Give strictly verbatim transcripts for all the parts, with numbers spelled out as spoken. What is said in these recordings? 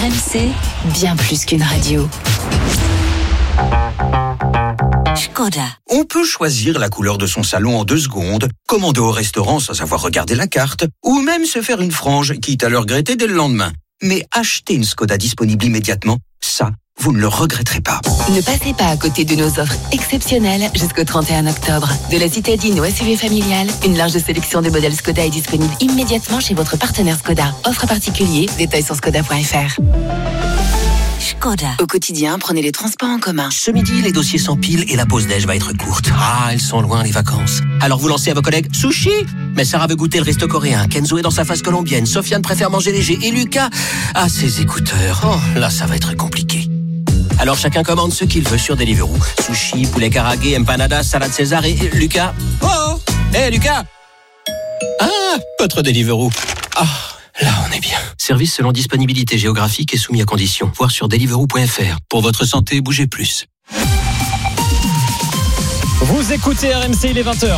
R M C, bien plus qu'une radio. Škoda. On peut choisir la couleur de son salon en deux secondes, commander au restaurant sans avoir regardé la carte, ou même se faire une frange, quitte à le regretter dès le lendemain. Mais acheter une Škoda disponible immédiatement, ça, vous ne le regretterez pas. Ne passez pas à côté de nos offres exceptionnelles jusqu'au trente et un octobre. De la citadine au S U V familial, une large sélection de modèles Škoda est disponible immédiatement chez votre partenaire Škoda. Offre particulier, détails sur škoda point f r. Škoda. Au quotidien, prenez les transports en commun. Ce midi, les dossiers s'empilent et la pause déj va être courte. Ah, elles sont loin, les vacances. Alors vous lancez à vos collègues sushi. Mais Sarah veut goûter le resto coréen. Kenzo est dans sa phase colombienne. Sofiane préfère manger léger. Et Lucas a ses écouteurs. Oh, là, ça va être compliqué. Alors chacun commande ce qu'il veut sur Deliveroo. Sushi, poulet karagué, empanadas, salade César et... et Lucas. Oh, hé hey, Lucas. Ah, votre Deliveroo. Ah, là on est bien. Service selon disponibilité géographique et soumis à conditions. Voir sur deliveroo point f r. Pour votre santé, bougez plus. Vous écoutez R M C, il est vingt heures.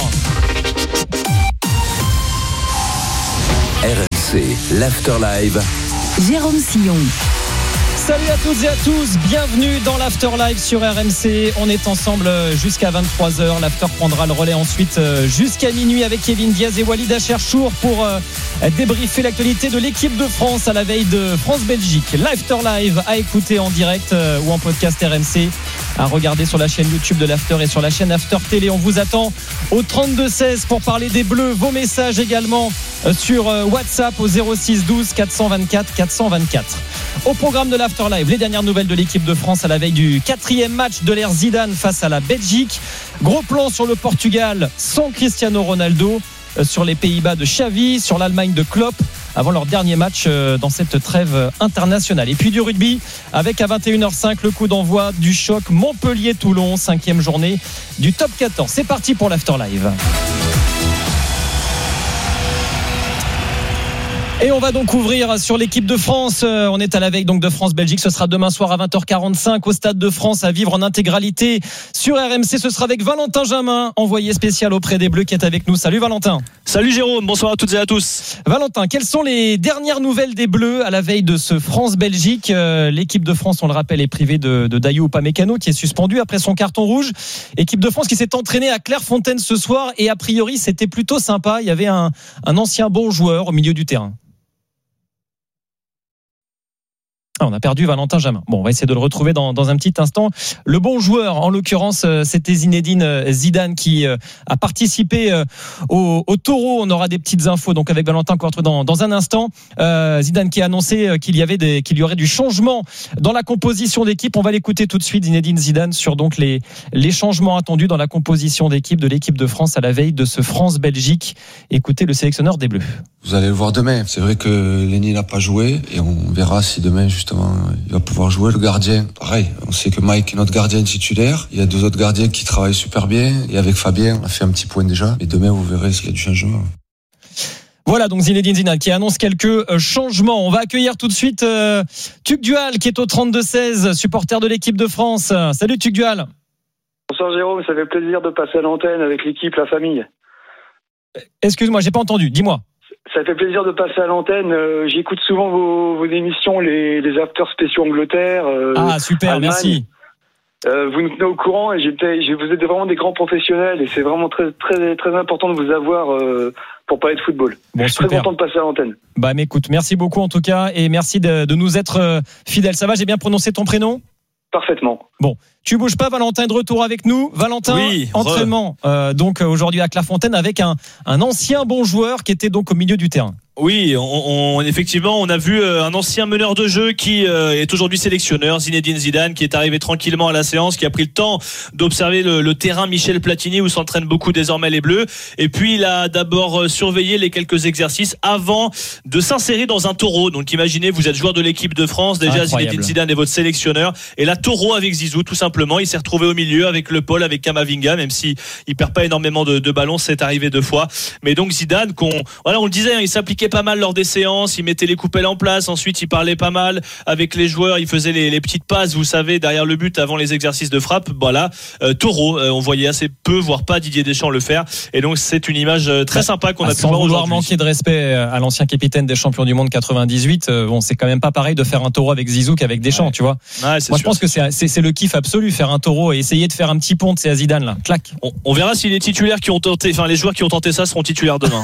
R M C, l'After Live. Jérôme Sillon. Salut à toutes et à tous, bienvenue dans l'After Live sur R M C. On est ensemble jusqu'à vingt-trois heures. L'After prendra le relais ensuite jusqu'à minuit avec Kevin Diaz et Walid Acharchour pour débriefer l'actualité de l'équipe de France à la veille de France-Belgique. L'After Live à écouter en direct ou en podcast R M C, à regarder sur la chaîne YouTube de l'After et sur la chaîne After Télé. On vous attend au trente-deux seize pour parler des Bleus. Vos messages également sur WhatsApp au zéro six douze quatre cent vingt-quatre quatre cent vingt-quatre. Au programme de l'After Live, les dernières nouvelles de l'équipe de France à la veille du quatrième match de l'ère Zidane face à la Belgique. Gros plan sur le Portugal sans Cristiano Ronaldo, sur les Pays-Bas de Xavi, sur l'Allemagne de Klopp avant leur dernier match dans cette trêve internationale. Et puis du rugby avec à vingt et une heures cinq le coup d'envoi du choc Montpellier-Toulon, cinquième journée du top quatorze. C'est parti pour l'After Live. Et on va donc ouvrir sur l'équipe de France. On est à la veille donc de France-Belgique. Ce sera demain soir à vingt heures quarante-cinq au Stade de France, à vivre en intégralité sur R M C. Ce sera avec Valentin Jamin, envoyé spécial auprès des Bleus, qui est avec nous. Salut Valentin. Salut Jérôme, bonsoir à toutes et à tous. Valentin, quelles sont les dernières nouvelles des Bleus à la veille de ce France-Belgique? L'équipe de France, on le rappelle, est privée de, de Dayot Upamecano, qui est suspendu après son carton rouge. Équipe de France qui s'est entraînée à Clairefontaine ce soir, et a priori c'était plutôt sympa. Il y avait un, un ancien bon joueur au milieu du terrain. Ah, on a perdu Valentin Jamin. Bon, on va essayer de le retrouver dans, dans un petit instant. Le bon joueur, en l'occurrence, c'était Zinedine Zidane qui a participé au, au Taureau. On aura des petites infos donc avec Valentin qu'on retrouve dans, dans un instant. Euh, Zidane qui a annoncé qu'il y avait des, qu'il y aurait du changement dans la composition d'équipe. On va l'écouter tout de suite, Zinedine Zidane, sur donc les, les changements attendus dans la composition d'équipe de l'équipe de France à la veille de ce France-Belgique. Écoutez le sélectionneur des Bleus. Vous allez le voir demain. C'est vrai que Lenny n'a pas joué et on verra si demain justement il va pouvoir jouer. Le gardien, pareil. On sait que Mike est notre gardien titulaire. Il y a deux autres gardiens qui travaillent super bien. Et avec Fabien, on a fait un petit point déjà. Et demain, vous verrez s'il y a du changement. Voilà donc Zinedine Zidane qui annonce quelques changements. On va accueillir tout de suite euh, Tuc Dual qui est au trente-deux seize, supporter de l'équipe de France. Salut Tuc Dual. Bonsoir Jérôme, ça fait plaisir de passer à l'antenne avec l'équipe, la famille. Excuse-moi, j'ai pas entendu, dis-moi. Ça fait plaisir de passer à l'antenne. Euh, j'écoute souvent vos, vos émissions, les, les afters spéciaux Angleterre. Euh, ah, super, Allemagne. Merci. Euh, vous nous tenez au courant et j'étais, vous êtes vraiment des grands professionnels et c'est vraiment très, très, très important de vous avoir euh, pour parler de football. Bon, je suis super. Très content de passer à l'antenne. Bah, mais écoute, merci beaucoup en tout cas et merci de, de nous être euh, fidèles. Ça va, j'ai bien prononcé ton prénom ? Parfaitement. Bon, tu bouges pas, Valentin est de retour avec nous. Valentin, oui, entraînement euh, donc aujourd'hui à Clairefontaine avec un, un ancien bon joueur qui était donc au milieu du terrain. Oui, on, on, effectivement, on a vu un ancien meneur de jeu qui euh, est aujourd'hui sélectionneur, Zinedine Zidane, qui est arrivé tranquillement à la séance, qui a pris le temps d'observer le, le terrain Michel Platini où s'entraînent beaucoup désormais les Bleus. Et puis il a d'abord surveillé les quelques exercices avant de s'insérer dans un taureau. Donc imaginez, vous êtes joueur de l'équipe de France, déjà Incroyable. Zinedine Zidane est votre sélectionneur, et là taureau avec Zizou, tout simplement. simplement. Il s'est retrouvé au milieu avec Le Paul, avec Camavinga, même si il perd pas énormément de, de ballons, c'est arrivé deux fois. Mais donc Zidane, qu'on, voilà, on le disait, hein, il s'appliquait pas mal lors des séances, il mettait les coupelles en place, ensuite il parlait pas mal avec les joueurs, il faisait les, les petites passes, vous savez, derrière le but avant les exercices de frappe. Voilà, euh, Taureau, euh, on voyait assez peu, voire pas Didier Deschamps le faire. Et donc c'est une image très sympa qu'on a pu sans voir vouloir aujourd'hui. Manquer de respect à l'ancien capitaine des champions du monde quatre-vingt-dix-huit, euh, bon, c'est quand même pas pareil de faire un Taureau avec Zizou qu'avec Deschamps, ouais. tu vois. Ouais, Moi sûr. je pense que c'est, c'est, c'est le kiff absolu, faire un Taureau et essayer de faire un petit pont, c'est à Zidane là, clac. On, on verra si les titulaires qui ont tenté, enfin les joueurs qui ont tenté ça seront titulaires demain.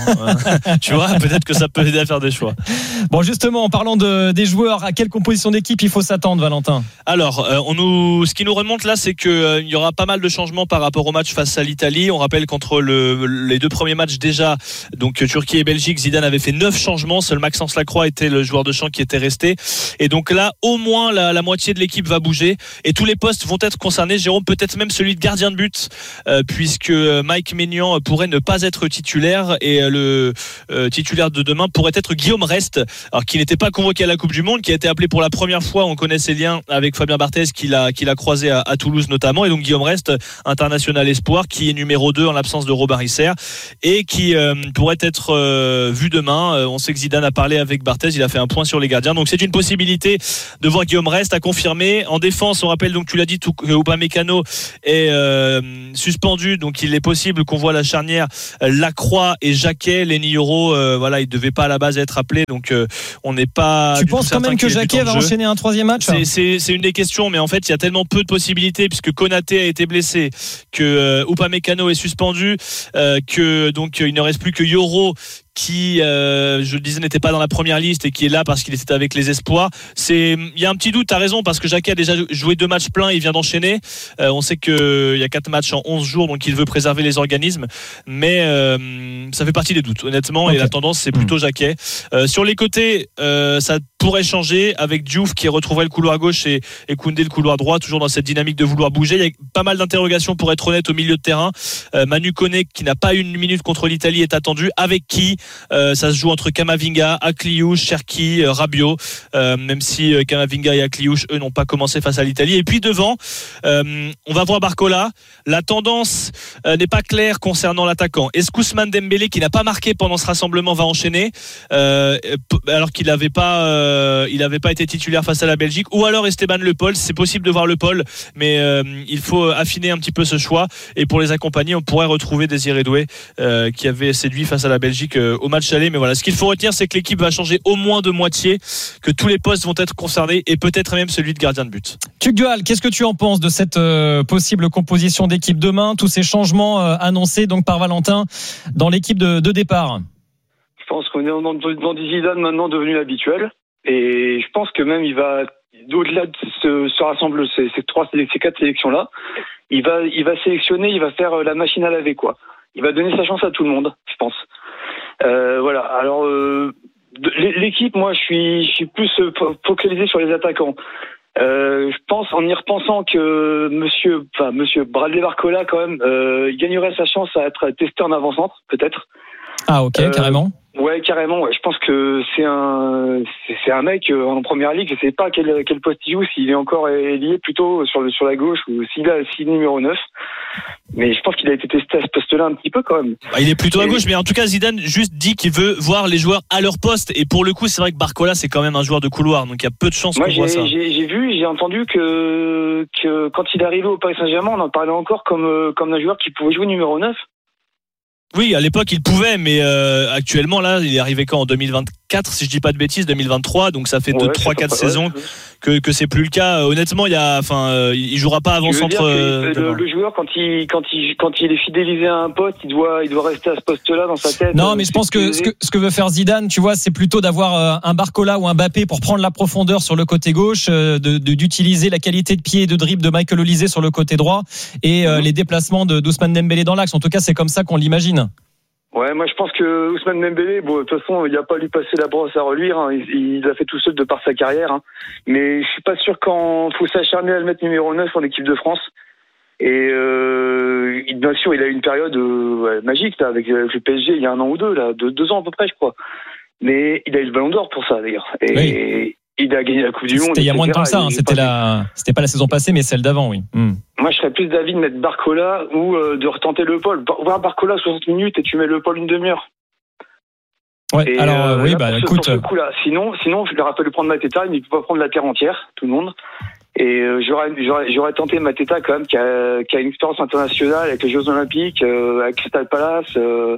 Tu vois, peut-être que ça peut aider à faire des choix. Bon, justement, en parlant de, des joueurs, à quelle composition d'équipe il faut s'attendre, Valentin? Alors, euh, on nous, ce qui nous remonte là, c'est qu'il euh, y aura pas mal de changements par rapport au match face à l'Italie. On rappelle qu'entre le, les deux premiers matchs déjà, donc Turquie et Belgique, Zidane avait fait neuf changements. Seul Maxence Lacroix était le joueur de champ qui était resté. Et donc là, au moins la, la moitié de l'équipe va bouger et tous les postes vont être concernés. Jérôme, peut-être même celui de gardien de but, euh, puisque Mike Maignan pourrait ne pas être titulaire et le euh, titulaire de demain pourrait être Guillaume Rest, alors qui n'était pas convoqué à la Coupe du Monde, qui a été appelé pour la première fois. On connaît ses liens avec Fabien Barthez, qu'il a, qu'il a croisé à, à Toulouse notamment. Et donc Guillaume Rest, international espoir, qui est numéro deux en l'absence de Robin Risser et qui euh, pourrait être euh, vu demain. Euh, on sait que Zidane a parlé avec Barthez, il a fait un point sur les gardiens. Donc c'est une possibilité de voir Guillaume Rest à confirmer. En défense, on rappelle, donc tu l'as dit, Upamecano est euh, suspendu, donc il est possible qu'on voit la charnière Lacroix et Jacquet. Lenny Yoro, euh, voilà, il devait pas à la base être appelé, donc euh, on n'est pas. Tu penses quand même que Jacquet va enchaîner un troisième match? C'est, c'est, c'est une des questions, mais en fait, il y a tellement peu de possibilités puisque Konaté a été blessé, que euh, Upamecano est suspendu, euh, que donc il ne reste plus que Yoro, qui, euh, je le disais, n'était pas dans la première liste et qui est là parce qu'il était avec les espoirs. C'est, il y a un petit doute, t'as raison, parce que Jacquet a déjà joué deux matchs pleins, il vient d'enchaîner. Euh, on sait qu'il y a quatre matchs en onze jours, donc il veut préserver les organismes, mais euh, ça fait partie des doutes, honnêtement, okay. Et la tendance, c'est plutôt Jacquet. Euh, sur les côtés, euh, ça pourrait changer avec Diouf qui retrouverait le couloir gauche et, et Koundé le couloir droit, toujours dans cette dynamique de vouloir bouger. Il y a pas mal d'interrogations pour être honnête au milieu de terrain. Euh, Manu Koné, qui n'a pas une minute contre l'Italie, est attendu. Avec qui euh, ça se joue entre Camavinga, Akliouche, Cherki, euh, Rabiot, euh, même si euh, Camavinga et Akliouche, eux, n'ont pas commencé face à l'Italie. Et puis devant, euh, on va voir Barcola. La tendance euh, n'est pas claire concernant l'attaquant. Est-ce qu'Ousmane Dembélé, qui n'a pas marqué pendant ce rassemblement, va enchaîner euh, alors qu'il n'avait pas euh, il n'avait pas été titulaire face à la Belgique, ou alors Esteban Le Paul? C'est possible de voir Le Paul, mais euh, il faut affiner un petit peu ce choix. Et pour les accompagner, on pourrait retrouver Désiré Doué euh, qui avait séduit face à la Belgique euh, au match aller. Mais voilà, ce qu'il faut retenir, c'est que l'équipe va changer au moins de moitié, que tous les postes vont être concernés et peut-être même celui de gardien de but. Tugdual, qu'est-ce que tu en penses de cette euh, possible composition d'équipe demain, tous ces changements euh, annoncés donc par Valentin dans l'équipe de, de départ? Je pense qu'on est dans, dans, dans des Zidane maintenant devenu habituel. Et je pense que même il va, au-delà de ce, ce rassemble, ces, ces trois, ces quatre sélections-là, il va, il va sélectionner, il va faire la machine à laver, quoi. Il va donner sa chance à tout le monde, je pense. Euh, voilà. Alors, euh, l'équipe, moi, je suis, je suis plus focalisé sur les attaquants. Euh, je pense, en y repensant, que Monsieur, enfin Monsieur Bradley Barcola, quand même, euh, il gagnerait sa chance à être testé en avant-centre, peut-être. Ah, ok, euh, carrément. Ouais, carrément. Ouais. Je pense que c'est un, c'est, c'est un mec euh, en première ligue. Je sais pas quel, quel poste il joue, s'il est encore lié plutôt sur le sur la gauche ou s'il a s'il est numéro neuf. Mais je pense qu'il a été testé à ce poste-là un petit peu quand même. Bah, il est plutôt à gauche, mais en tout cas Zidane juste dit qu'il veut voir les joueurs à leur poste. Et pour le coup, c'est vrai que Barcola, c'est quand même un joueur de couloir, donc il y a peu de chances Moi, qu'on j'ai, voit ça. J'ai, j'ai vu, j'ai entendu que que quand il est arrivé au Paris Saint-Germain, on en parlait encore comme comme un joueur qui pouvait jouer numéro neuf. Oui, à l'époque il pouvait, mais euh, actuellement là, il est arrivé quand en deux mille vingt-quatre, si je dis pas de bêtises, deux mille vingt-trois, donc ça fait deux, trois, quatre saisons ouais. que que c'est plus le cas. Honnêtement, il y a, enfin, euh, il jouera pas avant centre. Euh, le, le joueur, quand il quand il quand il est fidélisé à un poste, il doit il doit rester à ce poste-là dans sa tête. Non, mais je pense que ce que ce que veut faire Zidane, tu vois, c'est plutôt d'avoir un Barcola ou un Mbappé pour prendre la profondeur sur le côté gauche, de, de d'utiliser la qualité de pied et de dribble de Michael Olise sur le côté droit et euh, mmh. les déplacements de d'Ousmane Dembélé dans l'axe. En tout cas, c'est comme ça qu'on l'imagine. Ouais, moi je pense que Ousmane Dembélé, bon, de toute façon, il n'y a pas à lui passer la brosse à reluire, hein. il, il l'a fait tout seul de par sa carrière, hein. Mais je suis pas sûr quand faut s'acharner à le mettre numéro neuf en équipe de France. Et euh, bien sûr, il a eu une période euh, ouais, magique là, avec, avec le P S G il y a un an ou deux, là, deux, deux ans à peu près, je crois. Mais il a eu le Ballon d'Or pour ça d'ailleurs. Et, oui. il a gagné la Coupe du Monde. C'était il y a moins de temps que ça, hein. C'était pas la, c'était pas la saison passée, mais celle d'avant, oui. Hmm. Moi, je serais plus d'avis de mettre Barcola ou euh, de retenter Le Paul. Voir Barcola soixante minutes et tu mets Le Paul une demi-heure. Ouais, et alors euh, oui, là, bah pour ce, écoute. pour ce coup-là. Sinon, sinon, je leur rappelle de prendre Mateta, mais il peut pas prendre la terre entière, tout le monde. Et euh, j'aurais, j'aurais, j'aurais tenté Mateta quand même, qui a, qui a une expérience internationale avec les Jeux Olympiques, euh, avec Crystal Palace. Euh,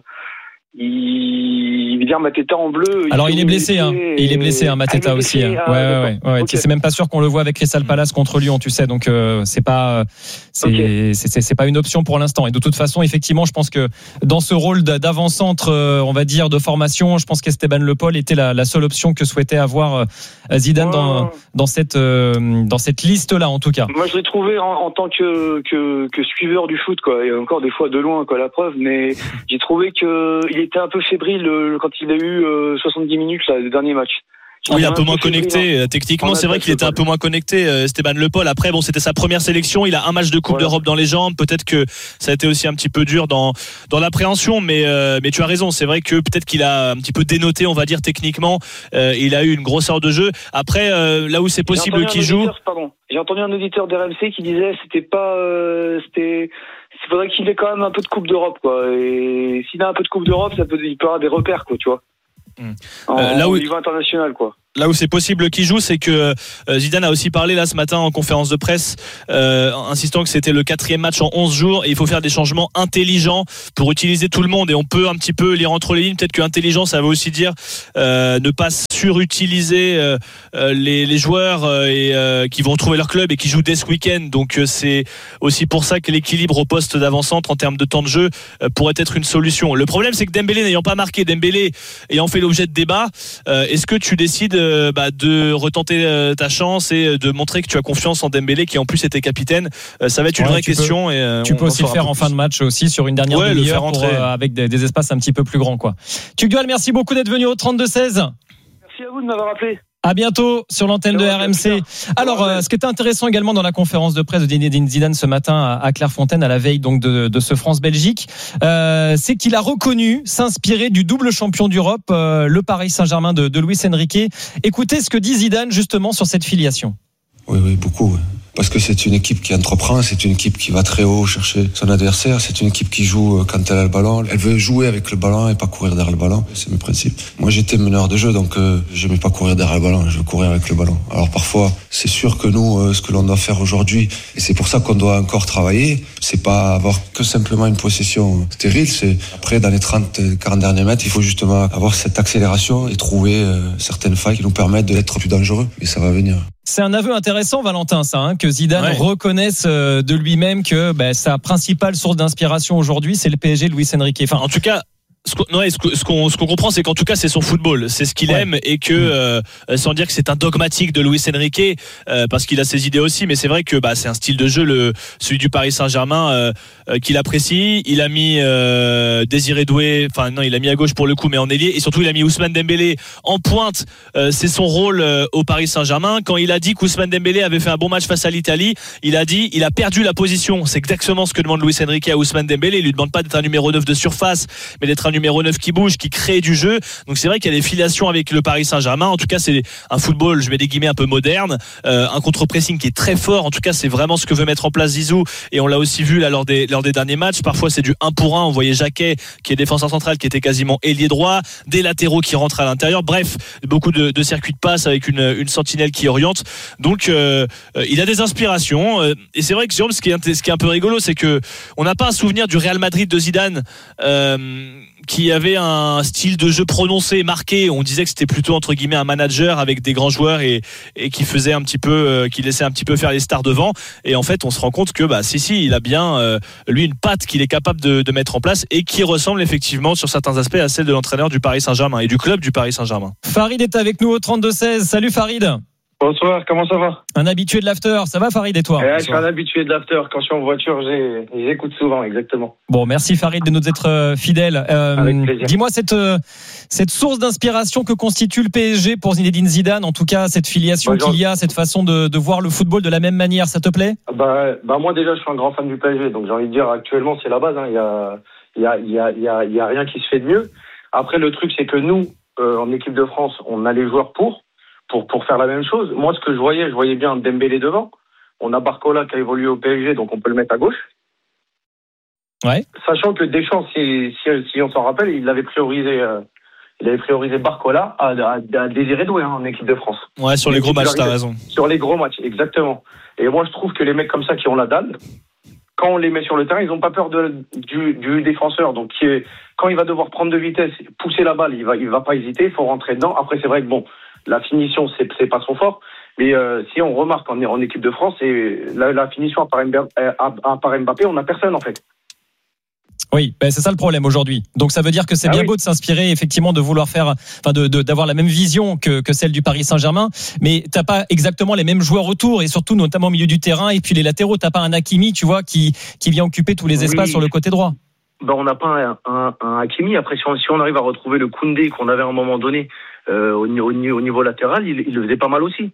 il, il veut dire Mateta en bleu. Alors il, il est blessé, hein. Et... il est blessé, hein, Mateta ah, aussi. Hein. Ah, ouais, ouais, ouais, ouais. Okay. C'est même pas sûr qu'on le voit avec Crystal Palace contre Lyon, tu sais. Donc euh, c'est pas, c'est, okay. c'est, c'est, c'est pas une option pour l'instant. Et de toute façon, effectivement, je pense que dans ce rôle d'avant-centre, euh, on va dire de formation, je pense qu'Esteban Le Paul était la, la seule option que souhaitait avoir euh, Zidane ouais. dans dans cette euh, dans cette liste-là, en tout cas. Moi, je l'ai trouvé en, en tant que, que que suiveur du foot, quoi. Et encore des fois de loin, quoi, la preuve. Mais j'ai trouvé que il était un peu fébrile le, quand il a eu euh, soixante-dix minutes là, le dernier match. Oui, un peu moins connecté. Techniquement, c'est vrai qu'il était un peu moins connecté, Esteban Le Paul. Après, bon, c'était sa première sélection. Il a un match de Coupe voilà. d'Europe dans les jambes. Peut-être que ça a été aussi un petit peu dur dans dans l'appréhension, mais euh, mais tu as raison. C'est vrai que peut-être qu'il a un petit peu dénoté, on va dire techniquement. Euh, il a eu une grosse heure de jeu. Après, euh, là où c'est possible qu'il joue. Pardon. J'ai entendu un auditeur d'R M C qui disait c'était pas, euh, c'était. Il faudrait qu'il ait quand même un peu de Coupe d'Europe, quoi. Et s'il a un peu de Coupe d'Europe, ça peut, il peut avoir des repères, quoi, tu vois. Mmh. En, euh, là où, au niveau international, quoi. Là où c'est possible qu'il joue, c'est que Zidane a aussi parlé là ce matin en conférence de presse, euh, insistant que c'était le quatrième match en onze jours et il faut faire des changements intelligents pour utiliser tout le monde. Et on peut un petit peu lire entre les lignes, peut-être que intelligent, ça veut aussi dire euh, ne pas surutiliser euh, les, les joueurs euh, et euh, qui vont retrouver leur club et qui jouent dès ce week-end. Donc euh, c'est aussi pour ça que l'équilibre au poste d'avant-centre en termes de temps de jeu euh, pourrait être une solution. Le problème, c'est que Dembélé n'ayant pas marqué, Dembélé ayant fait l'objet de débats, euh, est-ce que tu décides Bah, de retenter euh, ta chance et de montrer que tu as confiance en Dembélé qui en plus était capitaine, euh, ça va être une ouais, vraie question peux, et euh, tu peux aussi le faire en fin de match aussi sur une dernière ouais, demi-heure pour, euh, avec des, des espaces un petit peu plus grands, quoi. Tugdual, merci beaucoup d'être venu au trente-deux seize. Merci à vous de m'avoir appelé. À bientôt sur l'antenne de R M C. Alors, euh, ce qui était intéressant également dans la conférence de presse de Zinedine Zidane ce matin à Clairefontaine, à la veille donc de, de ce France-Belgique, euh, c'est qu'il a reconnu s'inspirer du double champion d'Europe, euh, le Paris Saint-Germain de, de Luis Enrique. Écoutez ce que dit Zidane justement sur cette filiation. Oui, oui, beaucoup. Oui. Parce que c'est une équipe qui entreprend, c'est une équipe qui va très haut chercher son adversaire, c'est une équipe qui joue quand elle a le ballon. Elle veut jouer avec le ballon et pas courir derrière le ballon. C'est mes principes. Moi, j'étais meneur de jeu, donc euh, je n'aimais pas courir derrière le ballon, je veux courir avec le ballon. Alors parfois, c'est sûr que nous, euh, ce que l'on doit faire aujourd'hui, et c'est pour ça qu'on doit encore travailler, c'est pas avoir que simplement une possession stérile, c'est après, dans les trente quarante derniers mètres, il faut justement avoir cette accélération et trouver euh, certaines failles qui nous permettent d'être plus dangereux. Et ça va venir. C'est un aveu intéressant, Valentin, ça, hein, que Zidane ouais. reconnaisse euh, de lui-même que bah, sa principale source d'inspiration aujourd'hui, c'est le P S G de Luis Enrique. Enfin, en tout cas, ce qu'on, ouais, ce qu'on, ce qu'on comprend, c'est qu'en tout cas, c'est son football, c'est ce qu'il ouais. aime et que, euh, sans dire que c'est un dogmatique de Luis Enrique, euh, parce qu'il a ses idées aussi, mais c'est vrai que bah, c'est un style de jeu, le, celui du Paris Saint-Germain, euh, euh, qu'il apprécie. Il a mis euh, Désiré Doué, enfin non, il a mis à gauche pour le coup, mais en ailier, et surtout il a mis Ousmane Dembélé en pointe. Euh, c'est son rôle euh, au Paris Saint-Germain. Quand il a dit qu'Ousmane Dembélé avait fait un bon match face à l'Italie, il a dit il a perdu la position. C'est exactement ce que demande Luis Enrique à Ousmane Dembélé. Il lui demande pas d'être un numéro neuf de surface, mais d'être un numéro neuf qui bouge, qui crée du jeu. Donc c'est vrai qu'il y a des filiations avec le Paris Saint-Germain. En tout cas, c'est un football, je mets des guillemets, un peu moderne, euh, un contre-pressing qui est très fort. En tout cas, c'est vraiment ce que veut mettre en place Zizou, et on l'a aussi vu là lors des lors des derniers matchs. Parfois, c'est du un pour un. On voyait Jacquet, qui est défenseur central, qui était quasiment ailier droit, des latéraux qui rentrent à l'intérieur. Bref, beaucoup de, de circuits de passe avec une une sentinelle qui oriente. Donc, euh, il a des inspirations. Euh, et c'est vrai que Jérôme, ce qui est ce qui est un peu rigolo, c'est que on n'a pas un souvenir du Real Madrid de Zidane. Euh, qui avait un style de jeu prononcé, marqué. On disait que c'était plutôt entre guillemets un manager avec des grands joueurs et, et qui faisait un petit peu, euh, qui laissait un petit peu faire les stars devant. Et en fait, on se rend compte que bah si si, il a bien euh, lui une patte qu'il est capable de, de mettre en place et qui ressemble effectivement sur certains aspects à celle de l'entraîneur du Paris Saint-Germain et du club du Paris Saint-Germain. Farid est avec nous au trente-deux seize. Salut Farid. Bonsoir, comment ça va? Un habitué de l'after, ça va Farid et toi? Ouais, je suis un habitué de l'after, quand je suis en voiture, j'ai... j'écoute souvent, exactement. Bon, merci Farid de nous être euh, fidèle. Euh, Avec plaisir. Dis-moi cette, euh, cette source d'inspiration que constitue le P S G pour Zinedine Zidane, en tout cas cette filiation bah, qu'il y a, cette façon de, de voir le football de la même manière, ça te plaît? bah, bah moi déjà je suis un grand fan du P S G, donc j'ai envie de dire actuellement c'est la base, il hein. y, a, y, a, y, a, y, a, y a rien qui se fait de mieux. Après le truc c'est que nous, euh, en équipe de France, on a les joueurs pour. pour, pour faire la même chose. Moi, ce que je voyais, je voyais bien Dembélé devant. On a Barcola qui a évolué au P S G, donc on peut le mettre à gauche. Ouais. Sachant que Deschamps, si, si, si on s'en rappelle, il avait priorisé, euh, il avait priorisé Barcola à, à, à Désiré Doué hein, en équipe de France. Ouais, sur les gros matchs, t'as raison. Sur les gros matchs, exactement. Et moi, je trouve que les mecs comme ça qui ont la dalle, quand on les met sur le terrain, ils n'ont pas peur de, du, du défenseur. Donc, qui est, quand il va devoir prendre de vitesse, pousser la balle, il va, il va pas hésiter, il faut rentrer dedans. Après, c'est vrai que bon, la finition, c'est, c'est pas son fort. Mais euh, si on remarque en, en équipe de France, et la, la finition à part, Mbappé, à, à part Mbappé, on n'a personne en fait. Oui, ben c'est ça le problème aujourd'hui. Donc ça veut dire que c'est ah bien oui. beau de s'inspirer, effectivement, de vouloir faire, enfin, de, de d'avoir la même vision que que celle du Paris Saint-Germain, mais t'as pas exactement les mêmes joueurs autour, et surtout notamment au milieu du terrain, et puis les latéraux, t'as pas un Hakimi, tu vois, qui qui vient occuper tous les espaces oui. sur le côté droit. Ben on n'a pas un, un, un Hakimi. Après, si on, si on arrive à retrouver le Koundé qu'on avait à un moment donné euh, au, au, au niveau latéral, il, il le faisait pas mal aussi.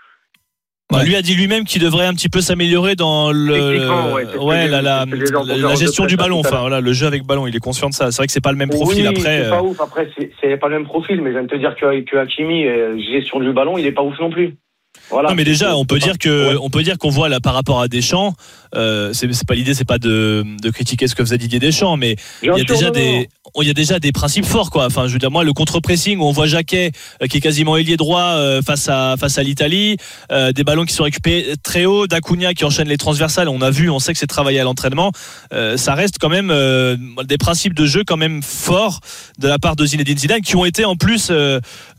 Ouais. Lui a dit lui-même qu'il devrait un petit peu s'améliorer dans le, ouais, ouais, la, la, la, la gestion du ballon, enfin voilà, le jeu avec ballon. Il est conscient de ça. C'est vrai que c'est pas le même profil. Oui, après. C'est euh... pas ouf. Après, c'est, c'est pas le même profil, mais je viens de te dire que, que Hakimi, euh, gestion du ballon, il est pas ouf non plus. Voilà. Non, mais déjà, on peut dire que, on peut dire qu'on voit là par rapport à Deschamps. Euh, c'est, c'est pas l'idée, c'est pas de, de critiquer ce que faisait Didier Deschamps, mais il y a déjà non, des, il y a déjà des principes forts, quoi. Enfin, je veux dire, moi, le contre-pressing où on voit Jacquet euh, qui est quasiment ailier droit euh, face à face à l'Italie, euh, des ballons qui sont récupérés très haut, d'Acuna qui enchaîne les transversales. On a vu, on sait que c'est travaillé à l'entraînement. Euh, ça reste quand même euh, des principes de jeu quand même forts de la part de Zinedine Zidane, qui ont été en plus euh,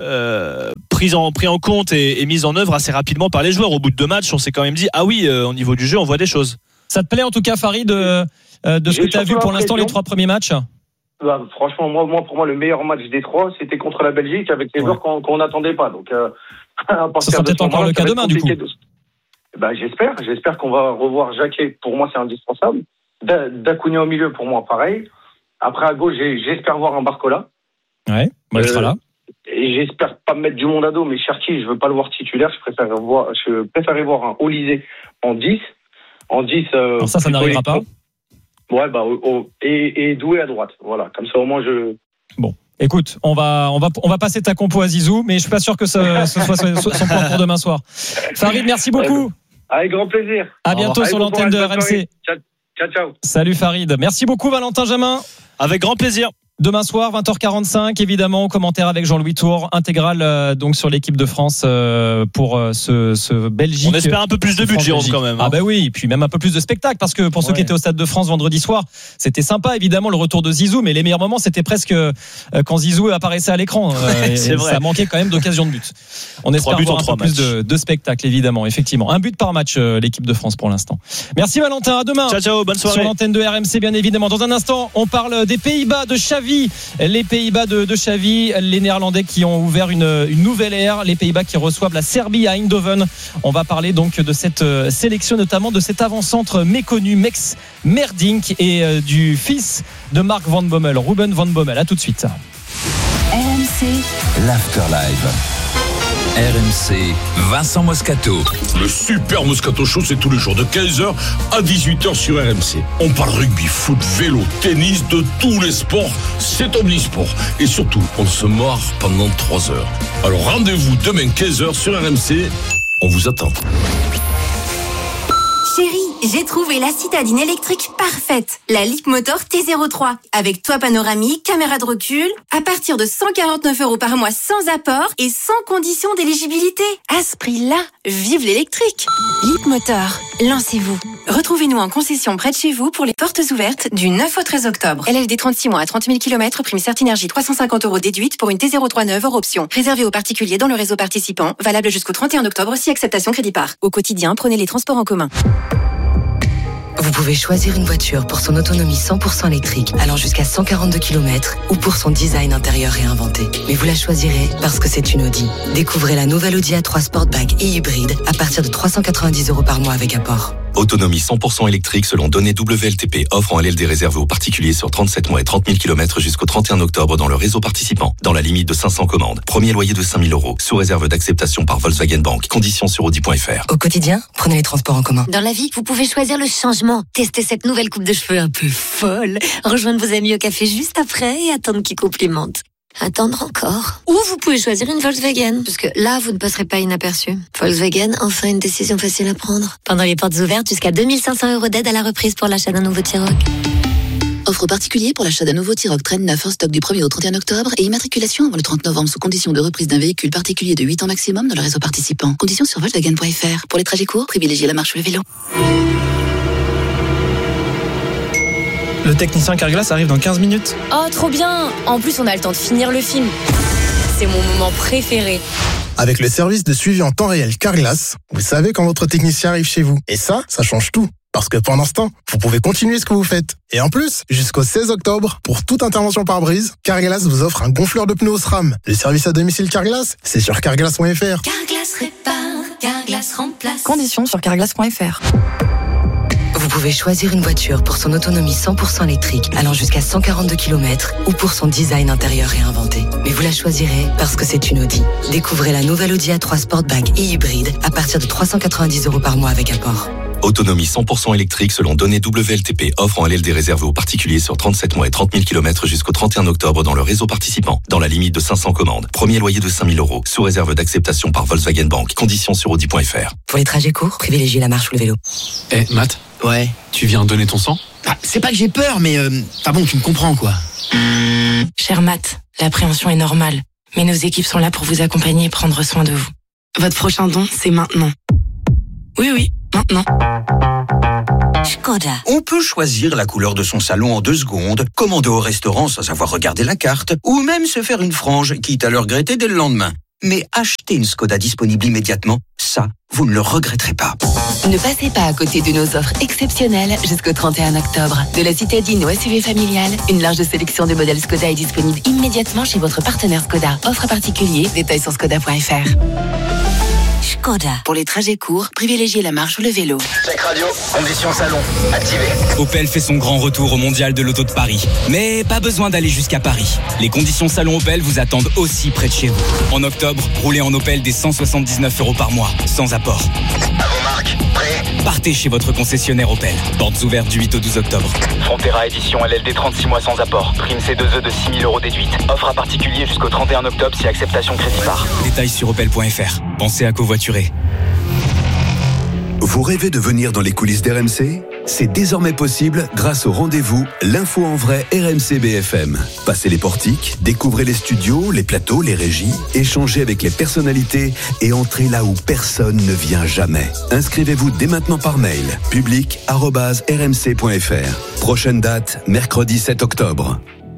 euh, pris en pris en compte et, et mis en œuvre assez rapidement par les joueurs. Au bout de deux matchs, on s'est quand même dit ah oui, euh, au niveau du jeu, on voit des choses. Ça te plaît en tout cas, Farid, de, euh, de ce que tu as vu pour l'instant les trois premiers matchs? Bah, franchement, moi, moi, pour moi, le meilleur match des trois, c'était contre la Belgique avec les ouais. joueurs qu'on, qu'on n'attendait pas. Donc, euh, ça sera peut-être encore le cas demain, du coup. De... Bah, j'espère. J'espère qu'on va revoir Jacquet. Pour moi, c'est indispensable. D'Acuna au milieu, pour moi, pareil. Après, à gauche, j'espère voir un Barcola. Ouais, moi, il sera là. Et j'espère pas me mettre du monde à dos, mais Cherki, je veux pas le voir titulaire. Je préfère voir, je préférerais voir un Olysée en dix. En dix. Euh, Alors ça, ça n'arrivera pas. Ouais, bah, oh, oh, et, et Doué à droite. Voilà. Comme ça, au moins, je. Bon. Écoute, on va, on va, on va passer ta compo à Zizou, mais je suis pas sûr que ce, ce soit son point pour demain soir. Farid, merci beaucoup. Avec grand plaisir. À bientôt sur l'antenne de R M C. Ciao, ciao, ciao. Salut Farid. Merci beaucoup Valentin Jamin. Avec grand plaisir. Demain soir, vingt heures quarante-cinq, évidemment, commentaire avec Jean-Louis Tour, intégral euh, donc sur l'équipe de France euh, pour euh, ce, ce Belgique. On espère un peu plus de buts, Jérôme, quand même. Hein. Ah bah oui, et puis même un peu plus de spectacle, parce que pour ceux ouais. qui étaient au Stade de France vendredi soir, c'était sympa, évidemment, le retour de Zizou, mais les meilleurs moments, c'était presque euh, quand Zizou apparaissait à l'écran. Euh, C'est vrai. Ça manquait quand même d'occasion de but. On espère avoir un peu plus de, de spectacle, évidemment, effectivement. Un but par match, euh, l'équipe de France pour l'instant. Merci Valentin, à demain. Ciao, ciao, bonne soirée. Sur l'antenne de R M C, bien évidemment. Dans un instant, on parle des Pays-Bas, de Xavi. Les Pays-Bas de, de Xavi, les Néerlandais qui ont ouvert une, une nouvelle ère, les Pays-Bas qui reçoivent la Serbie à Eindhoven. On va parler donc de cette sélection, notamment de cet avant-centre méconnu, Mex Merdink, et euh, du fils de Mark Van Bommel, Ruben Van Bommel. À tout de suite. R M C, l'Afterlive. R M C, Vincent Moscato. Le super Moscato Show, c'est tous les jours de quinze heures à dix-huit heures sur R M C. On parle rugby, foot, vélo, tennis, de tous les sports. C'est omnisport. Et surtout, on se marre pendant trois heures. Alors rendez-vous demain quinze heures sur R M C. On vous attend. Chérie, j'ai trouvé la citadine électrique parfaite. La Leapmotor T zéro trois. Avec toit panoramique, caméra de recul. À partir de cent quarante-neuf euros par mois sans apport et sans condition d'éligibilité. À ce prix-là, vive l'électrique. Leapmotor, lancez-vous. Retrouvez-nous en concession près de chez vous pour les portes ouvertes du neuf au treize octobre. L L D trente-six mois à trente mille kilomètres, prime Certinergie trois cent cinquante euros déduite pour une T zéro trois neuve hors option. Réservé aux particuliers dans le réseau participant. Valable jusqu'au trente et un octobre si acceptation crédit par. Au quotidien, prenez les transports en commun. Vous pouvez choisir une voiture pour son autonomie cent pour cent électrique, allant jusqu'à cent quarante-deux kilomètres, ou pour son design intérieur réinventé. Mais vous la choisirez parce que c'est une Audi. Découvrez la nouvelle Audi A trois Sportback et hybride à partir de trois cent quatre-vingt-dix euros par mois avec apport. Autonomie cent pour cent électrique selon données W L T P. Offre en L L D réservée aux particuliers sur trente-sept mois et trente mille kilomètres jusqu'au trente et un octobre dans le réseau participant. Dans la limite de cinq cents commandes. Premier loyer de cinq mille euros. Sous réserve d'acceptation par Volkswagen Bank. Conditions sur audi point f r. Au quotidien, prenez les transports en commun. Dans la vie, vous pouvez choisir le changement. Testez cette nouvelle coupe de cheveux un peu folle. Rejoindre vos amis au café juste après et attendre qu'ils complimentent. Attendre encore. Ou vous pouvez choisir une Volkswagen, parce que là, vous ne passerez pas inaperçu. Volkswagen, enfin une décision facile à prendre. Pendant les portes ouvertes, jusqu'à deux mille cinq cents euros d'aide à la reprise pour l'achat d'un nouveau T-Roc. Offre particulière pour l'achat d'un nouveau T-Roc Traîne neuf en stock du premier au trente et un octobre et immatriculation avant le trente novembre sous condition de reprise d'un véhicule particulier de huit ans maximum dans le réseau participant. Conditions sur Volkswagen point F R. Pour les trajets courts, privilégiez la marche ou le vélo. Le technicien Carglass arrive dans quinze minutes. Oh, trop bien! En plus, on a le temps de finir le film. C'est mon moment préféré. Avec le service de suivi en temps réel Carglass, vous savez quand votre technicien arrive chez vous. Et ça, ça change tout. Parce que pendant ce temps, vous pouvez continuer ce que vous faites. Et en plus, jusqu'au seize octobre, pour toute intervention par brise, Carglass vous offre un gonfleur de pneus au SRAM. Le service à domicile Carglass, c'est sur carglass point F R. Carglass répare, Carglass remplace. Conditions sur carglass point F R. Vous pouvez choisir une voiture pour son autonomie cent pour cent électrique allant jusqu'à cent quarante-deux kilomètres ou pour son design intérieur réinventé. Mais vous la choisirez parce que c'est une Audi. Découvrez la nouvelle Audi A trois Sportback et hybride à partir de trois cent quatre-vingt-dix euros par mois avec apport. Autonomie cent pour cent électrique selon données W L T P. Offre en L L D réservée aux particuliers sur trente-sept mois et trente mille kilomètres jusqu'au trente et un octobre dans le réseau participant. Dans la limite de cinq cents commandes. Premier loyer de cinq mille euros. Sous réserve d'acceptation par Volkswagen Bank. Conditions sur audi point F R. Pour les trajets courts, privilégiez la marche ou le vélo. Eh, hey, Matt. Ouais. Tu viens donner ton sang? Ah, c'est pas que j'ai peur, mais euh, enfin bon, tu me comprends quoi. Cher Matt, l'appréhension est normale. Mais nos équipes sont là pour vous accompagner et prendre soin de vous. Votre prochain don, c'est maintenant. Oui, oui, maintenant. Skoda. On peut choisir la couleur de son salon en deux secondes, commander au restaurant sans avoir regardé la carte, ou même se faire une frange, quitte à le regretter dès le lendemain. Mais acheter une Skoda disponible immédiatement, ça, vous ne le regretterez pas. Ne passez pas à côté de nos offres exceptionnelles jusqu'au trente et un octobre. De la citadine au S U V familial, une large sélection de modèles Skoda est disponible immédiatement chez votre partenaire Skoda. Offre particulier, détails sur skoda point F R. Skoda. Pour les trajets courts, privilégiez la marche ou le vélo. Check radio, conditions salon, activé. Opel fait son grand retour au Mondial de l'Auto de Paris. Mais pas besoin d'aller jusqu'à Paris. Les conditions salon Opel vous attendent aussi près de chez vous. En octobre, roulez en Opel dès cent soixante-dix-neuf euros par mois, sans apport. À vos marques, prêt? Partez chez votre concessionnaire Opel. Portes ouvertes du huit au douze octobre. Frontera édition L L D trente-six mois sans apport. Prime C deux E de six mille euros déduite. Offre à particulier jusqu'au trente et un octobre si acceptation crédit par. Détails sur opel point F R. Pensez à covoiturer. Vous rêvez de venir dans les coulisses d'R M C ? C'est désormais possible grâce au rendez-vous L'info en vrai R M C B F M. Passez les portiques, découvrez les studios, les plateaux, les régies, échangez avec les personnalités et entrez là où personne ne vient jamais. Inscrivez-vous dès maintenant par mail, public arobase r m c point f r. Prochaine date, mercredi sept octobre.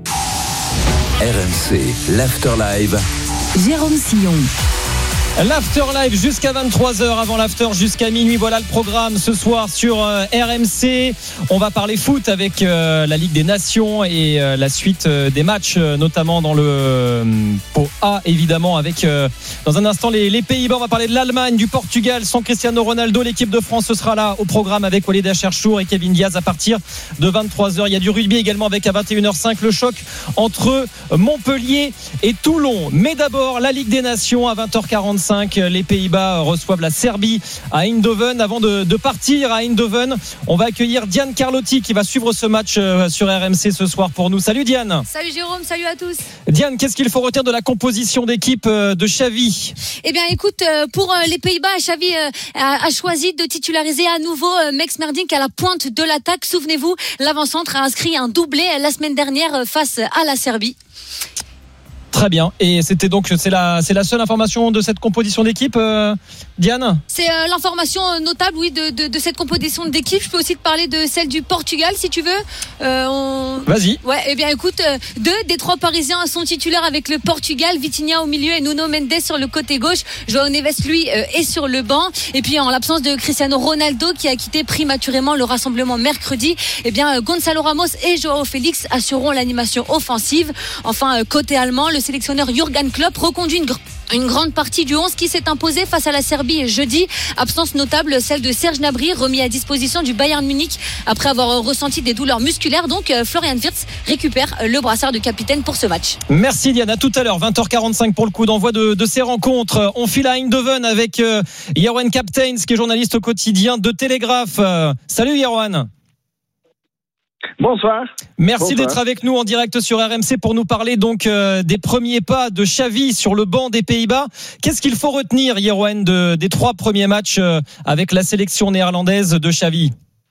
R M C, l'Afterlive. Jérôme Sillon. L'After Live jusqu'à vingt-trois heures, avant l'After jusqu'à minuit. Voilà le programme ce soir sur euh, R M C. On va parler foot avec euh, la Ligue des Nations et euh, la suite euh, des matchs, euh, notamment dans le euh, pot A, évidemment, avec euh, dans un instant les, les Pays-Bas. On va parler de l'Allemagne, du Portugal sans Cristiano Ronaldo. L'équipe de France, ce sera là au programme avec Walid Acharchour et Kevin Diaz à partir de vingt-trois heures. Il y a du rugby également avec à vingt et une heures cinq le choc entre Montpellier et Toulon. Mais d'abord, la Ligue des Nations à vingt heures quarante-cinq. Les Pays-Bas reçoivent la Serbie à Eindhoven. Avant de, de partir à Eindhoven, on va accueillir Diane Carlotti qui va suivre ce match sur R M C ce soir pour nous. Salut Diane. Salut Jérôme, salut à tous. Diane, qu'est-ce qu'il faut retenir de la composition d'équipe de Xavi ? Eh bien écoute, pour les Pays-Bas, Xavi a choisi de titulariser à nouveau Meks Merdink à la pointe de l'attaque. Souvenez-vous, l'avant-centre a inscrit un doublé la semaine dernière face à la Serbie. Très bien. Et c'était donc c'est la c'est la seule information de cette composition d'équipe, euh, Diane. C'est euh, l'information notable, oui, de, de de cette composition d'équipe. Je peux aussi te parler de celle du Portugal, si tu veux. Euh, on... Vas-y. Ouais. Eh bien, écoute, euh, deux des trois Parisiens sont titulaires avec le Portugal. Vitinha au milieu et Nuno Mendes sur le côté gauche. João Neves, lui, euh, est sur le banc. Et puis, en l'absence de Cristiano Ronaldo, qui a quitté prématurément le rassemblement mercredi, eh bien, euh, Gonzalo Ramos et Joao Félix assureront l'animation offensive. Enfin, euh, côté allemand, le sélectionneur Jürgen Klopp reconduit une, gr- une grande partie du onze qui s'est imposé face à la Serbie jeudi. Absence notable, celle de Serge Gnabry, remis à disposition du Bayern Munich après avoir ressenti des douleurs musculaires. Donc euh, Florian Wirtz récupère le brassard de capitaine pour ce match. Merci Diane, à tout à l'heure, vingt heures quarante-cinq pour le coup d'envoi de, de ces rencontres. On file à Eindhoven avec euh, Jeroen Kapteins, qui est journaliste au quotidien de Télégraphe. Euh, salut Jeroen. Bonsoir. Merci Bonsoir. d'être avec nous en direct sur R M C pour nous parler donc euh, des premiers pas de Xavi sur le banc des Pays-Bas. Qu'est-ce qu'il faut retenir, Jeroen, de, des trois premiers matchs euh, avec la sélection néerlandaise de Xavi?